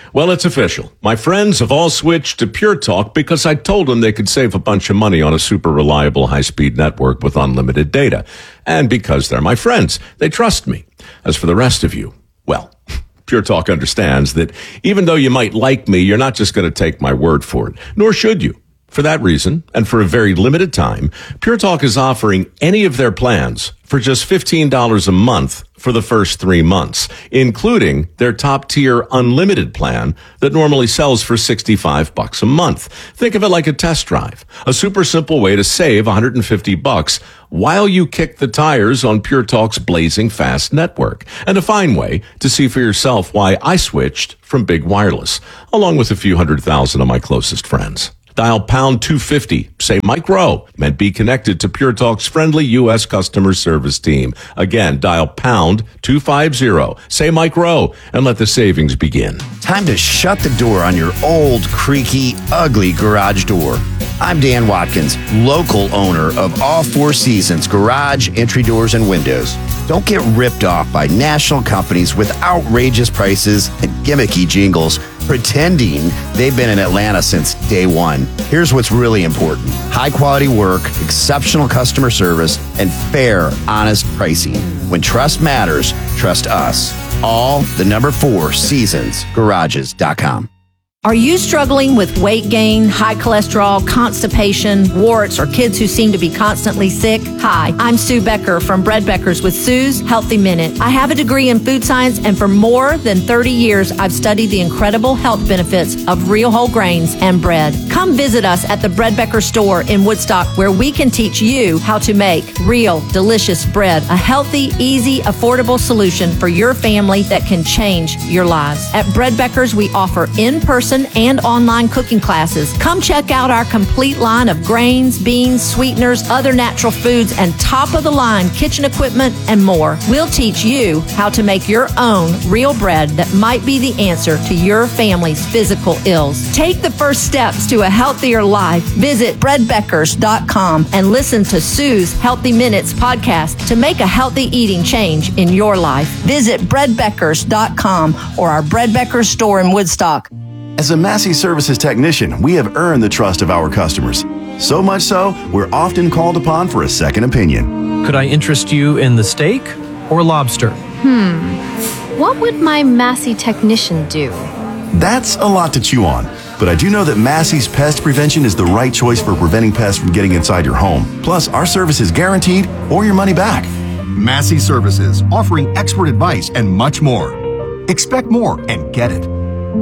Well, it's official. My friends have all switched to Pure Talk because I told them they could save a bunch of money on a super reliable high-speed network with unlimited data. And because they're my friends, they trust me. As for the rest of you, well, Pure Talk understands that even though you might like me, you're not just going to take my word for it, nor should you. For that reason, and for a very limited time, Pure Talk is offering any of their plans for just fifteen dollars a month for the first three months, including their top-tier unlimited plan that normally sells for sixty-five bucks a month. Think of it like a test drive, a super simple way to save one hundred fifty bucks while you kick the tires on Pure Talk's blazing fast network, and a fine way to see for yourself why I switched from big wireless, along with a few hundred thousand of my closest friends. Dial pound two fifty, say Mike Rowe, and be connected to Pure Talk's friendly U S customer service team. Again, dial pound two fifty, say Mike Rowe, and let the savings begin. Time to shut the door on your old, creaky, ugly garage door. I'm Dan Watkins, local owner of All Four Seasons Garage, Entry Doors, and Windows. Don't get ripped off by national companies with outrageous prices and gimmicky jingles pretending they've been in Atlanta since day one. Here's what's really important. High quality work, exceptional customer service, and fair, honest pricing. When trust matters, trust us. All the number four seasons garages dot com. Are you struggling with weight gain, high cholesterol, constipation, warts, or kids who seem to be constantly sick? Hi, I'm Sue Becker from Bread Beckers with Sue's Healthy Minute. I have a degree in food science, and for more than thirty years, I've studied the incredible health benefits of real whole grains and bread. Come visit us at the Bread Becker store in Woodstock, where we can teach you how to make real, delicious bread, a healthy, easy, affordable solution for your family that can change your lives. At Bread Beckers, we offer in-person and online cooking classes. Come check out our complete line of grains, beans, sweeteners, other natural foods, and top-of-the-line kitchen equipment and more. We'll teach you how to make your own real bread that might be the answer to your family's physical ills. Take the first steps to a healthier life. Visit bread beckers dot com and listen to Sue's Healthy Minutes podcast to make a healthy eating change in your life. Visit bread beckers dot com or our Bread Beckers store in Woodstock. As a Massey Services technician, we have earned the trust of our customers. So much so, we're often called upon for a second opinion. Could I interest you in the steak or lobster? Hmm. What would my Massey technician do? That's a lot to chew on. But I do know that Massey's Pest Prevention is the right choice for preventing pests from getting inside your home. Plus, our service is guaranteed or your money back. Massey Services, offering expert advice and much more. Expect more and get it.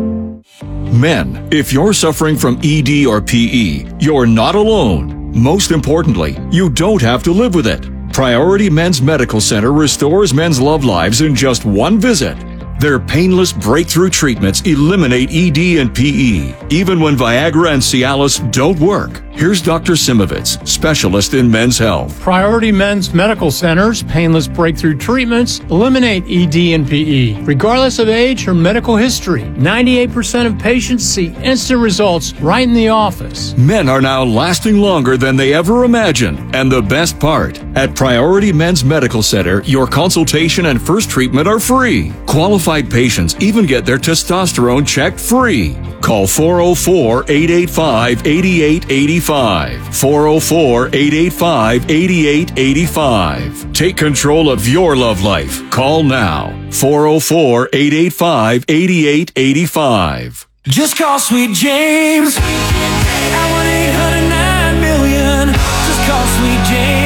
Men, if you're suffering from E D or P E, you're not alone. Most importantly, you don't have to live with it. Priority Men's Medical Center restores men's love lives in just one visit. Their painless breakthrough treatments eliminate E D and P E, even when Viagra and Cialis don't work. Here's Doctor Simovitz, specialist in men's health. Priority Men's Medical Center's painless breakthrough treatments eliminate E D and P E, regardless of age or medical history. ninety-eight percent of patients see instant results right in the office. Men are now lasting longer than they ever imagined. And the best part, at Priority Men's Medical Center, your consultation and first treatment are free. Qualified patients even get their testosterone checked free. Call four oh four, eight eight five, eight eight eight five. four oh four, eight eight five, eight eight eight five. Take control of your love life. Call now. four oh four, eight eight five, eight eight eight five. Just call Sweet James at one eight hundred nine million. Just call Sweet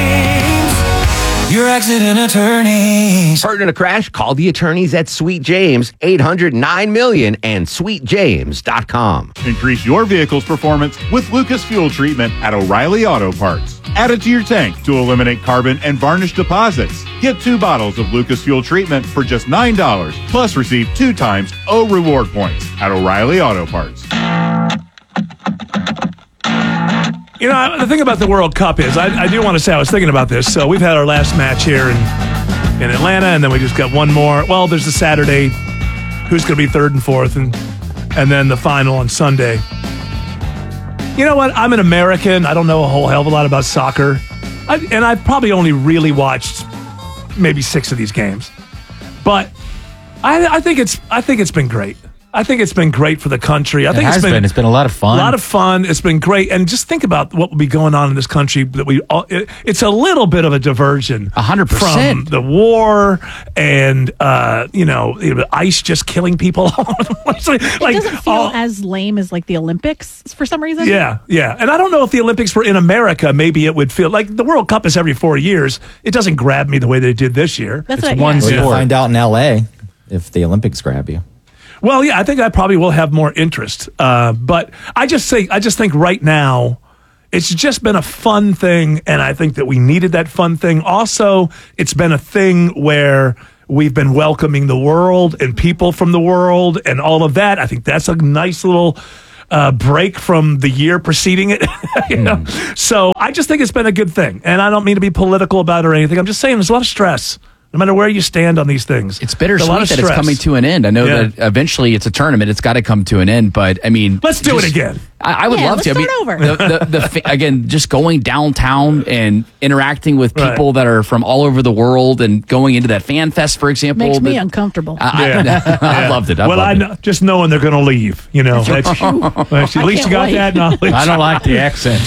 James, your accident attorneys. Hurt in a crash? Call the attorneys at Sweet James, eight hundred nine million and sweet james dot com. Increase your vehicle's performance with Lucas Fuel Treatment at O'Reilly Auto Parts. Add it to your tank to eliminate carbon and varnish deposits. Get two bottles of Lucas Fuel Treatment for just nine dollars, plus receive two times O reward points at O'Reilly Auto Parts. You know, the thing about the World Cup is, I, I do want to say, I was thinking about this. So we've had our last match here in, in Atlanta, and then we just got one more. Well, there's the Saturday, who's going to be third and fourth, and and then the final on Sunday. You know what? I'm an American. I don't know a whole hell of a lot about soccer. I, and I've probably only really watched maybe six of these games. But I, I think it's I think it's been great. I think it's been great for the country. I It think has it's been, been. It's been a lot of fun. A lot of fun. It's been great. And just think about what will be going on in this country. That we, all, it, it's a little bit of a diversion, A hundred from percent. the war and uh, you know, ICE just killing people. like, It doesn't feel all- as lame as like the Olympics for some reason. Yeah, yeah. And I don't know if the Olympics were in America, maybe it would feel like the World Cup is every four years. It doesn't grab me the way they did this year. That's it's what- one yeah. Well, sport. you'll find out in L A if the Olympics grab you. Well, yeah, I think I probably will have more interest. Uh, but I just think I just think right now it's just been a fun thing, and I think that we needed that fun thing. Also, it's been a thing where we've been welcoming the world and people from the world and all of that. I think that's a nice little uh, break from the year preceding it. you know? Hmm. So I just think it's been a good thing, and I don't mean to be political about it or anything. I'm just saying there's a lot of stress. No matter where you stand on these things. It's There's a lot bittersweet of that it's stress. coming to an end. I know Yeah. that eventually it's a tournament. It's got to come to an end. But I mean, Let's do just- it again. I, I would Yeah, love let's to. I mean, start over. The, the, the, fa- again, just going downtown and interacting with Right. people that are from all over the world and going into that fan fest, for example. Makes me that- uncomfortable. I, Yeah. I, I loved it. I well, I loved it. know, just knowing they're going to leave, you know. That's, that's- at least you can't got wait. that knowledge. I don't like the accent.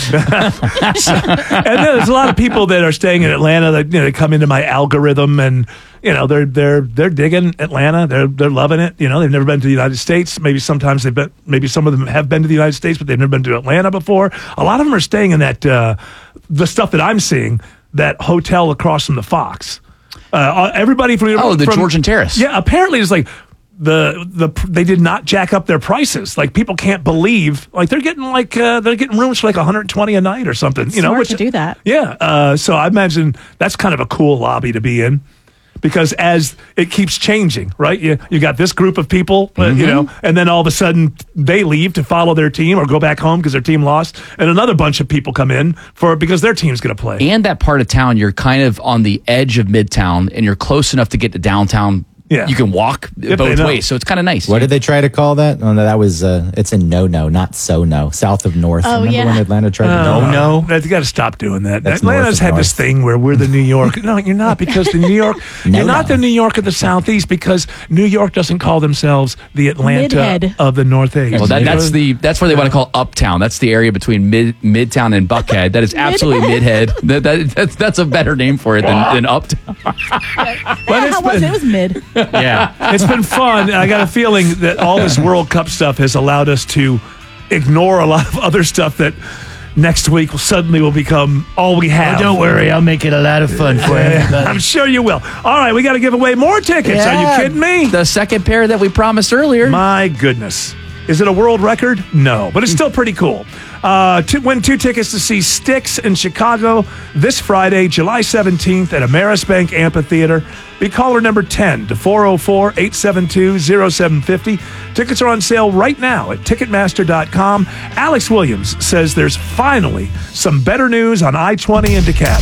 And then there's a lot of people that are staying in Atlanta that you know they come into my algorithm and you know they're they're they're digging Atlanta. They're they're loving it. You know they've never been to the United States. Maybe sometimes they've been. Maybe some of them have been to the United States, but they've never been to Atlanta before. A lot of them are staying in that uh, the stuff that I'm seeing, that hotel across from the Fox. Uh, everybody from Oh, the from, Georgian Terrace. Yeah, apparently it's like. The the they did not jack up their prices. Like people can't believe like they're getting like uh, they're getting rooms for like one hundred twenty a night or something. You know, Smart which to do that. yeah. Uh, so I imagine that's kind of a cool lobby to be in because as it keeps changing, right? You you got this group of people, uh, you know, and then all of a sudden they leave to follow their team or go back home because their team lost, and another bunch of people come in for because their team's going to play. And that part of town, you're kind of on the edge of Midtown, and you're close enough to get to downtown. Yeah. You can walk Yep, both I know. ways, so it's kind of nice. What did they try to call that? Oh, no, that was, uh, it's in No No, not So No, south of North. Oh, Remember yeah. when Atlanta tried to Uh, No No? You got to stop doing that. That's Atlanta's north of had this north. thing where we're the New York. No, you're not because the New York. No, you're not no. the New York of the Southeast because New York doesn't call themselves the Atlanta Midhead. of the Northeast. Well, that, that's the that's where they want to call Uptown. That's the area between mid Midtown and Buckhead. That is absolutely Midhead. That, that that's that's a better name for it than, than Uptown. Yeah, it's how was been- it? It was mid. Yeah. It's been fun. And I got a feeling that all this World Cup stuff has allowed us to ignore a lot of other stuff that next week will suddenly will become all we have. Don't worry, I'll make it a lot of fun for Yeah, everybody. I'm sure you will. All right, we got to give away more tickets. Are you kidding me? The second pair that we promised earlier. My goodness. Is it a world record? No, but it's still pretty cool. Uh, to win two tickets to see Styx in Chicago this Friday, July seventeenth at Ameris Bank Amphitheater. Be caller number ten to four oh four, eight seven two, oh seven five oh. Tickets are on sale right now at Ticketmaster dot com. Alex Williams says there's finally some better news on I twenty in DeKalb.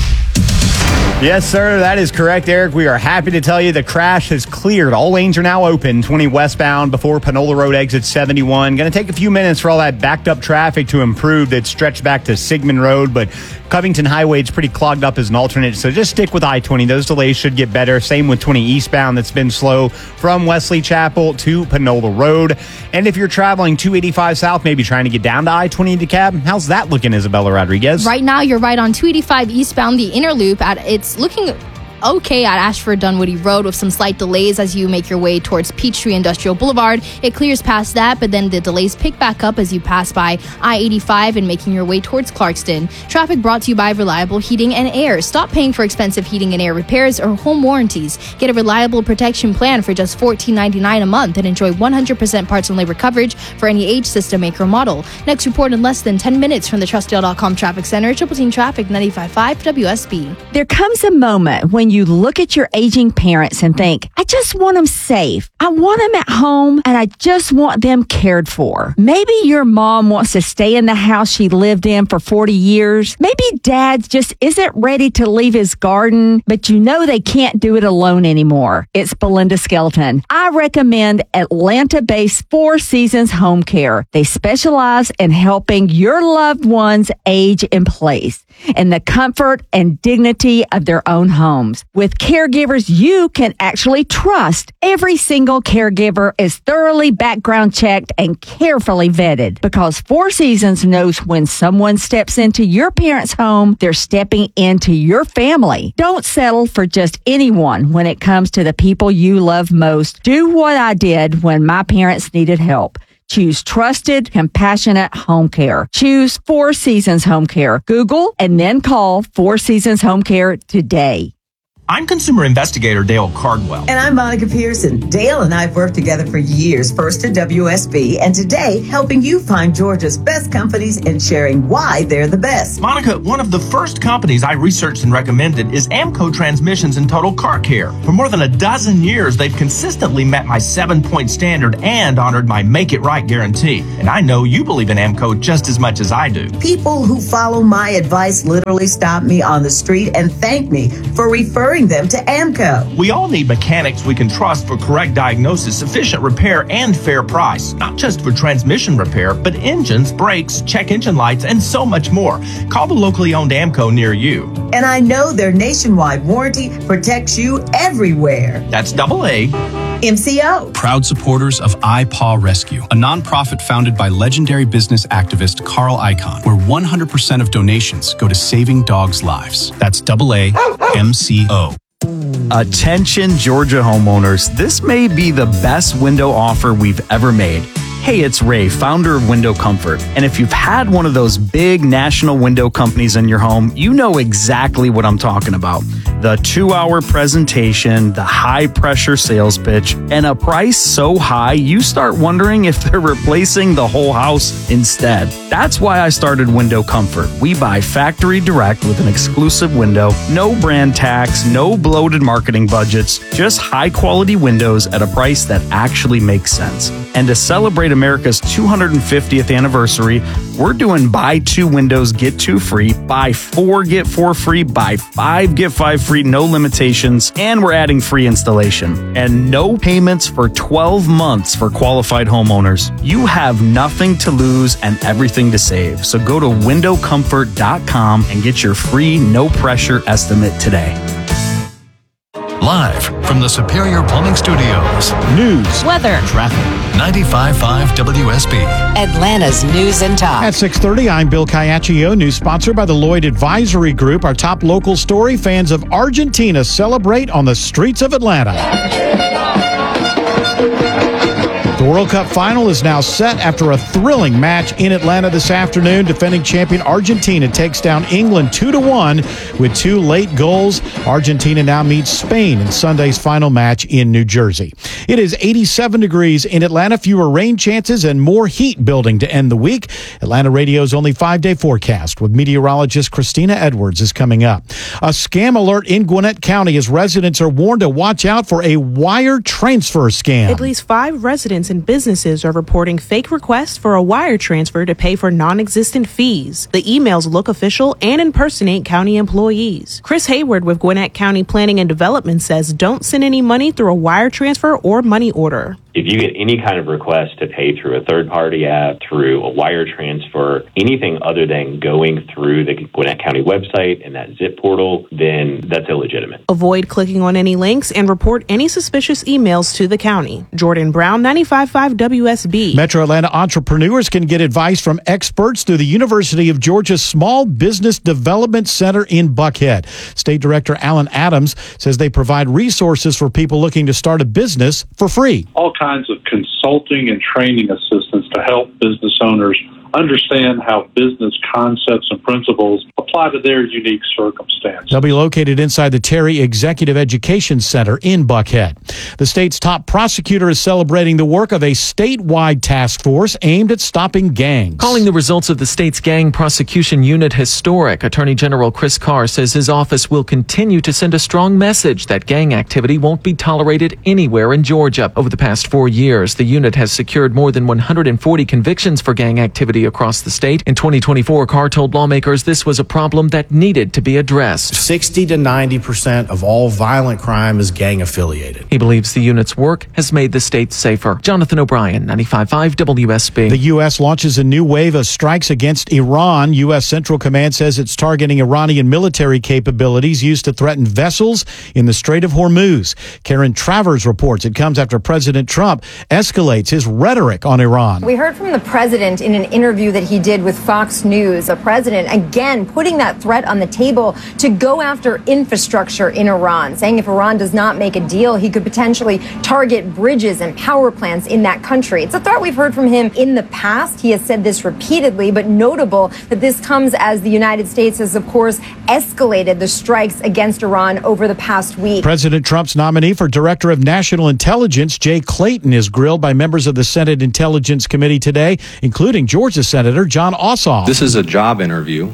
Yes, sir. That is correct, Eric. We are happy to tell you the crash has cleared. All lanes are now open. twenty westbound before Panola Road exit seventy-one. Going to take a few minutes for all that backed up traffic to improve that stretched back to Sigmund Road, but Covington Highway is pretty clogged up as an alternate, so just stick with I twenty. Those delays should get better. Same with twenty eastbound that's been slow from Wesley Chapel to Panola Road. And if you're traveling two eighty-five south, maybe trying to get down to I twenty DeKalb, how's that looking, Isabella Rodriguez? Right now, you're right on two eighty-five eastbound, the inner loop. At it's looking okay at Ashford Dunwoody Road with some slight delays as you make your way towards Peachtree Industrial Boulevard. It clears past that, but then the delays pick back up as you pass by I eighty-five and making your way towards Clarkston. Traffic brought to you by Reliable Heating and Air. Stop paying for expensive heating and air repairs or home warranties. Get a reliable protection plan for just fourteen ninety-nine a month and enjoy one hundred percent parts and labor coverage for any age, system, make, or model. Next report in less than ten minutes from the Trustdale dot com Traffic Center, Triple Team Traffic ninety-five point five W S B. There comes a moment when you look at your aging parents and think, I just want them safe. I want them at home and I just want them cared for. Maybe your mom wants to stay in the house she lived in for forty years. Maybe dad just isn't ready to leave his garden, but you know they can't do it alone anymore. It's Belinda Skelton. I recommend Atlanta-based Four Seasons Home Care. They specialize in helping your loved ones age in place in the comfort and dignity of their own homes. homes with caregivers you can actually trust. Every single caregiver is thoroughly background checked and carefully vetted because Four Seasons knows when someone steps into your parents' home, they're stepping into your family. Don't settle for just anyone when it comes to the people you love most. Do what I did when my parents needed help. Choose trusted, compassionate home care. Choose Four Seasons Home Care. Google and then call Four Seasons Home Care today. I'm consumer investigator Dale Cardwell. And I'm Monica Pearson. Dale and I have worked together for years, first at W S B, and today helping you find Georgia's best companies and sharing why they're the best. Monica, one of the first companies I researched and recommended is Amco Transmissions and Total Car Care. For more than a dozen years, they've consistently met my seven-point standard and honored my Make It Right guarantee. And I know you believe in Amco just as much as I do. People who follow my advice literally stop me on the street and thank me for referring them to Amco. We all need mechanics we can trust for correct diagnosis, sufficient repair, and fair price. Not just for transmission repair, but engines, brakes, check engine lights, and so much more. Call the locally owned Amco near you. And I know their nationwide warranty protects you everywhere. That's double A. M C O. Proud supporters of iPaw Rescue, a nonprofit founded by legendary business activist Carl Icahn, where one hundred percent of donations go to saving dogs' lives. That's double A M C O. Attention Georgia homeowners, this may be the best window offer we've ever made. Hey, it's Ray, founder of Window Comfort. And if you've had one of those big national window companies in your home, you know exactly what I'm talking about. The two-hour presentation, the high-pressure sales pitch, and a price so high you start wondering if they're replacing the whole house instead. That's why I started Window Comfort. We buy factory direct with an exclusive window, no brand tax, no bloated marketing budgets, just high-quality windows at a price that actually makes sense. And to celebrate America's two hundred fiftieth anniversary, we're doing buy two windows, get two free, buy four, get four free, buy five, get five free, no limitations, and we're adding free installation. And no payments for twelve months for qualified homeowners. You have nothing to lose and everything to save. So go to window comfort dot com and get your free, no pressure estimate today. Live from the Superior Plumbing Studios. News, weather, traffic. ninety-five point five W S B. Atlanta's News and Talk. At six thirty, I'm Bill Caiaccio, news sponsored by the Lloyd Advisory Group. Our top local story, fans of Argentina celebrate on the streets of Atlanta. The World Cup final is now set after a thrilling match in Atlanta this afternoon. Defending champion Argentina takes down England two to one with two late goals. Argentina now meets Spain in Sunday's final match in New Jersey. It is eighty-seven degrees in Atlanta, fewer rain chances and more heat building to end the week. Atlanta Radio's only five-day forecast with meteorologist Christina Edwards is coming up. A scam alert in Gwinnett County as residents are warned to watch out for a wire transfer scam. At least five residents and businesses are reporting fake requests for a wire transfer to pay for non-existent fees. The emails look official and impersonate county employees. Chris Hayward with Gwinnett County Planning and Development says don't send any money through a wire transfer or money order. If you get any kind of request to pay through a third-party app, through a wire transfer, anything other than going through the Gwinnett County website and that zip portal, then that's illegitimate. Avoid clicking on any links and report any suspicious emails to the county. Jordan Brown, ninety-five point five W S B. Metro Atlanta entrepreneurs can get advice from experts through the University of Georgia's Small Business Development Center in Buckhead. State Director Alan Adams says they provide resources for people looking to start a business for free. All kinds of consulting and training assistance to help business owners understand how business concepts and principles apply to their unique circumstance. They'll be located inside the Terry Executive Education Center in Buckhead. The state's top prosecutor is celebrating the work of a statewide task force aimed at stopping gangs. Calling the results of the state's gang prosecution unit historic, Attorney General Chris Carr says his office will continue to send a strong message that gang activity won't be tolerated anywhere in Georgia. Over the past four years, the unit has secured more than one hundred forty convictions for gang activity across the state. In twenty twenty-four, Carr told lawmakers this was a problem problem that needed to be addressed. sixty to ninety percent of all violent crime is gang affiliated. He believes the unit's work has made the state safer. Jonathan O'Brien, ninety-five point five W S B. The U S launches a new wave of strikes against Iran. U S Central Command says it's targeting Iranian military capabilities used to threaten vessels in the Strait of Hormuz. Karen Travers reports it comes after President Trump escalates his rhetoric on Iran. We heard from the president in an interview that he did with Fox News. The president again putting that threat on the table to go after infrastructure in Iran, saying if Iran does not make a deal, he could potentially target bridges and power plants in that country. It's a threat we've heard from him in the past. He has said this repeatedly, but notable that this comes as the United States has, of course, escalated the strikes against Iran over the past week. President Trump's nominee for Director of National Intelligence, Jay Clayton, is grilled by members of the Senate Intelligence Committee today, including Georgia Senator John Ossoff. This is a job interview.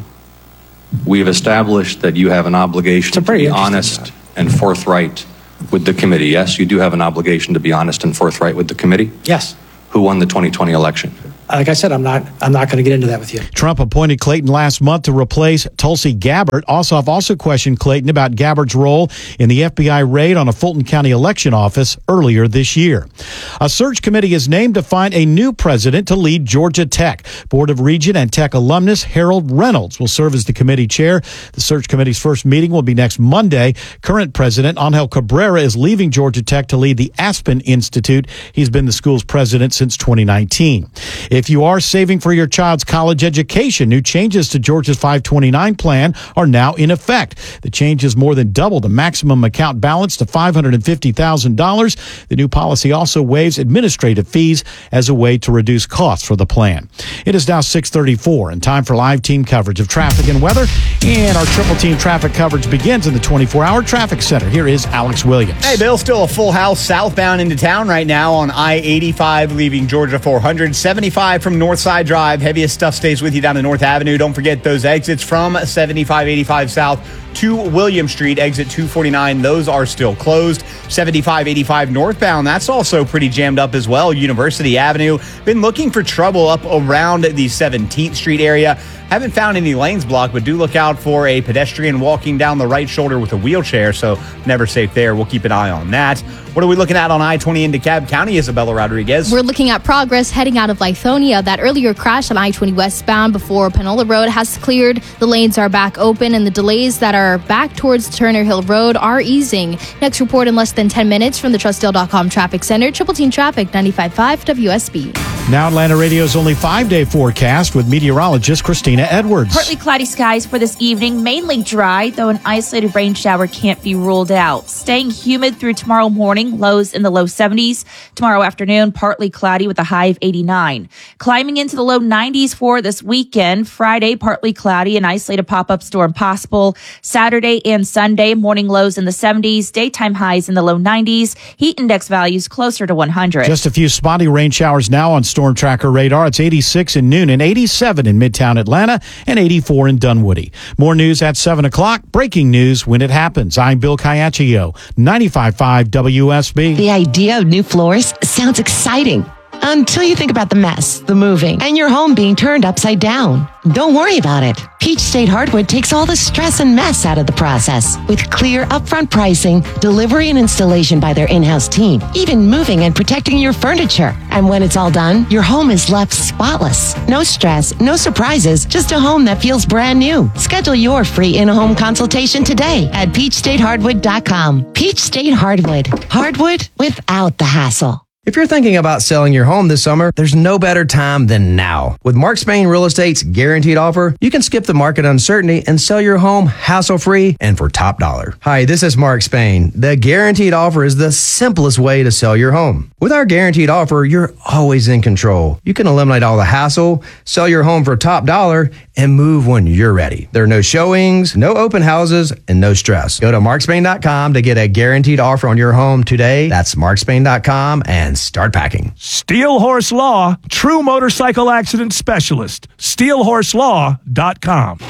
We've established that you have an obligation to be honest and forthright with the committee. Yes, you do have an obligation to be honest and forthright with the committee? Yes. Who won the twenty twenty election? Like I said, I'm not I'm not going to get into that with you. Trump appointed Clayton last month to replace Tulsi Gabbard. Ossoff also questioned Clayton about Gabbard's role in the F B I raid on a Fulton County election office earlier this year. A search committee is named to find a new president to lead Georgia Tech. Board of Regent and Tech alumnus Harold Reynolds will serve as the committee chair. The search committee's first meeting will be next Monday. Current president Angel Cabrera is leaving Georgia Tech to lead the Aspen Institute. He's been the school's president since twenty nineteen. If you are saving for your child's college education, new changes to Georgia's five twenty-nine plan are now in effect. The changes more than double the maximum account balance to five hundred fifty thousand dollars. The new policy also waives administrative fees as a way to reduce costs for the plan. It is now six thirty-four and time for live team coverage of traffic and weather. And our triple team traffic coverage begins in the twenty-four hour traffic center. Here is Alex Williams. Hey, Bill, still a full house southbound into town right now on I eighty-five, leaving Georgia four hundred. seventy-five from Northside Drive. Heaviest stuff stays with you down to North Avenue. Don't forget those exits from seventy-five eighty-five South to William Street, exit two forty-nine. Those are still closed. seventy-five eighty-five northbound, that's also pretty jammed up as well. University Avenue. Been looking for trouble up around the seventeenth Street area. Haven't found any lanes blocked, but do look out for a pedestrian walking down the right shoulder with a wheelchair, so never safe there. We'll keep an eye on that. What are we looking at on I twenty in DeKalb County, Isabella Rodriguez? We're looking at progress heading out of Lithonia. That earlier crash on I twenty westbound before Panola Road has cleared. The lanes are back open, and the delays that are back towards Turner Hill Road are easing. Next report in less than ten minutes from the Trustdale dot com Traffic Center. Triple Team Traffic, ninety-five point five W S B. Now Atlanta Radio's only five-day forecast with meteorologist Christina Edwards. Partly cloudy skies for this evening, mainly dry, though an isolated rain shower can't be ruled out. Staying humid through tomorrow morning, lows in the low seventies. Tomorrow afternoon, partly cloudy with a high of eighty-nine. Climbing into the low nineties for this weekend. Friday, partly cloudy, an isolated pop-up storm possible. Saturday and Sunday, morning lows in the seventies, daytime highs in the low nineties. Heat index values closer to one hundred. Just a few spotty rain showers now on Storm Tracker radar. It's eighty-six in noon and eighty-seven in Midtown Atlanta and eighty-four in Dunwoody. More news at seven o'clock. Breaking news when it happens. I'm Bill Caiaccio, ninety-five point five W S B. The idea of new floors sounds exciting until you think about the mess, the moving, and your home being turned upside down. Don't worry about it. Peach State Hardwood takes all the stress and mess out of the process with clear upfront pricing, delivery and installation by their in-house team, even moving and protecting your furniture. And when it's all done, your home is left spotless. No stress, no surprises, just a home that feels brand new. Schedule your free in-home consultation today at peach state hardwood dot com. Peach State Hardwood. Hardwood without the hassle. If you're thinking about selling your home this summer, there's no better time than now. With Mark Spain Real Estate's guaranteed offer, you can skip the market uncertainty and sell your home hassle-free and for top dollar. Hi, this is Mark Spain. The guaranteed offer is the simplest way to sell your home. With our guaranteed offer, you're always in control. You can eliminate all the hassle, sell your home for top dollar, and move when you're ready. There are no showings, no open houses, and no stress. Go to mark spain dot com to get a guaranteed offer on your home today. That's mark spain dot com and start packing. Steel Horse Law, true motorcycle accident specialist. steel horse law dot com.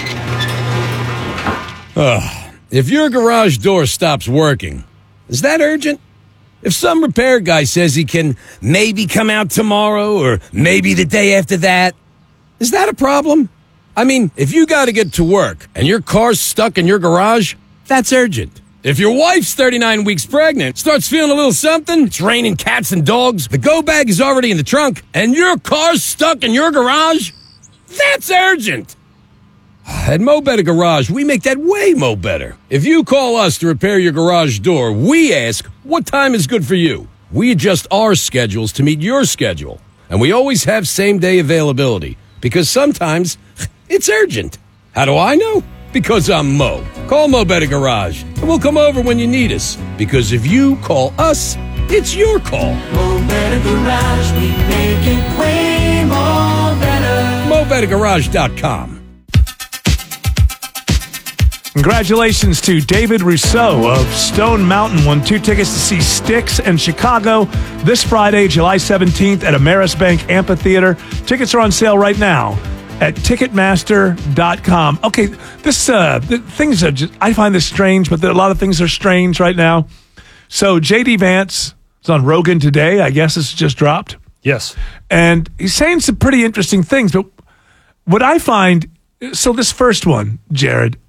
Ugh. If your garage door stops working, is that urgent? If some repair guy says he can maybe come out tomorrow or maybe the day after that, is that a problem? I mean, if you got to get to work and your car's stuck in your garage, that's urgent. If your wife's thirty-nine weeks pregnant, starts feeling a little something, it's raining cats and dogs, the go bag is already in the trunk, and your car's stuck in your garage, that's urgent. At Mo Better Garage, we make that way mo better. If you call us to repair your garage door, we ask, what time is good for you? We adjust our schedules to meet your schedule. And we always have same-day availability, because sometimes it's urgent. How do I know? Because I'm Mo. Call Mo Better Garage, and we'll come over when you need us. Because if you call us, it's your call. Mo Better Garage, we make it way more better. Mo Better Garage dot com. Congratulations to David Rousseau of Stone Mountain. Won two tickets to see Styx and Chicago this Friday, July seventeenth at Ameris Bank Amphitheater. Tickets are on sale right now at Ticketmaster dot com. Okay, this uh, the things are just, I find this strange, but a lot of things are strange right now. So J D Vance is on Rogan today. I guess this just dropped. Yes. And he's saying some pretty interesting things. But what I find, so this first one, Jared,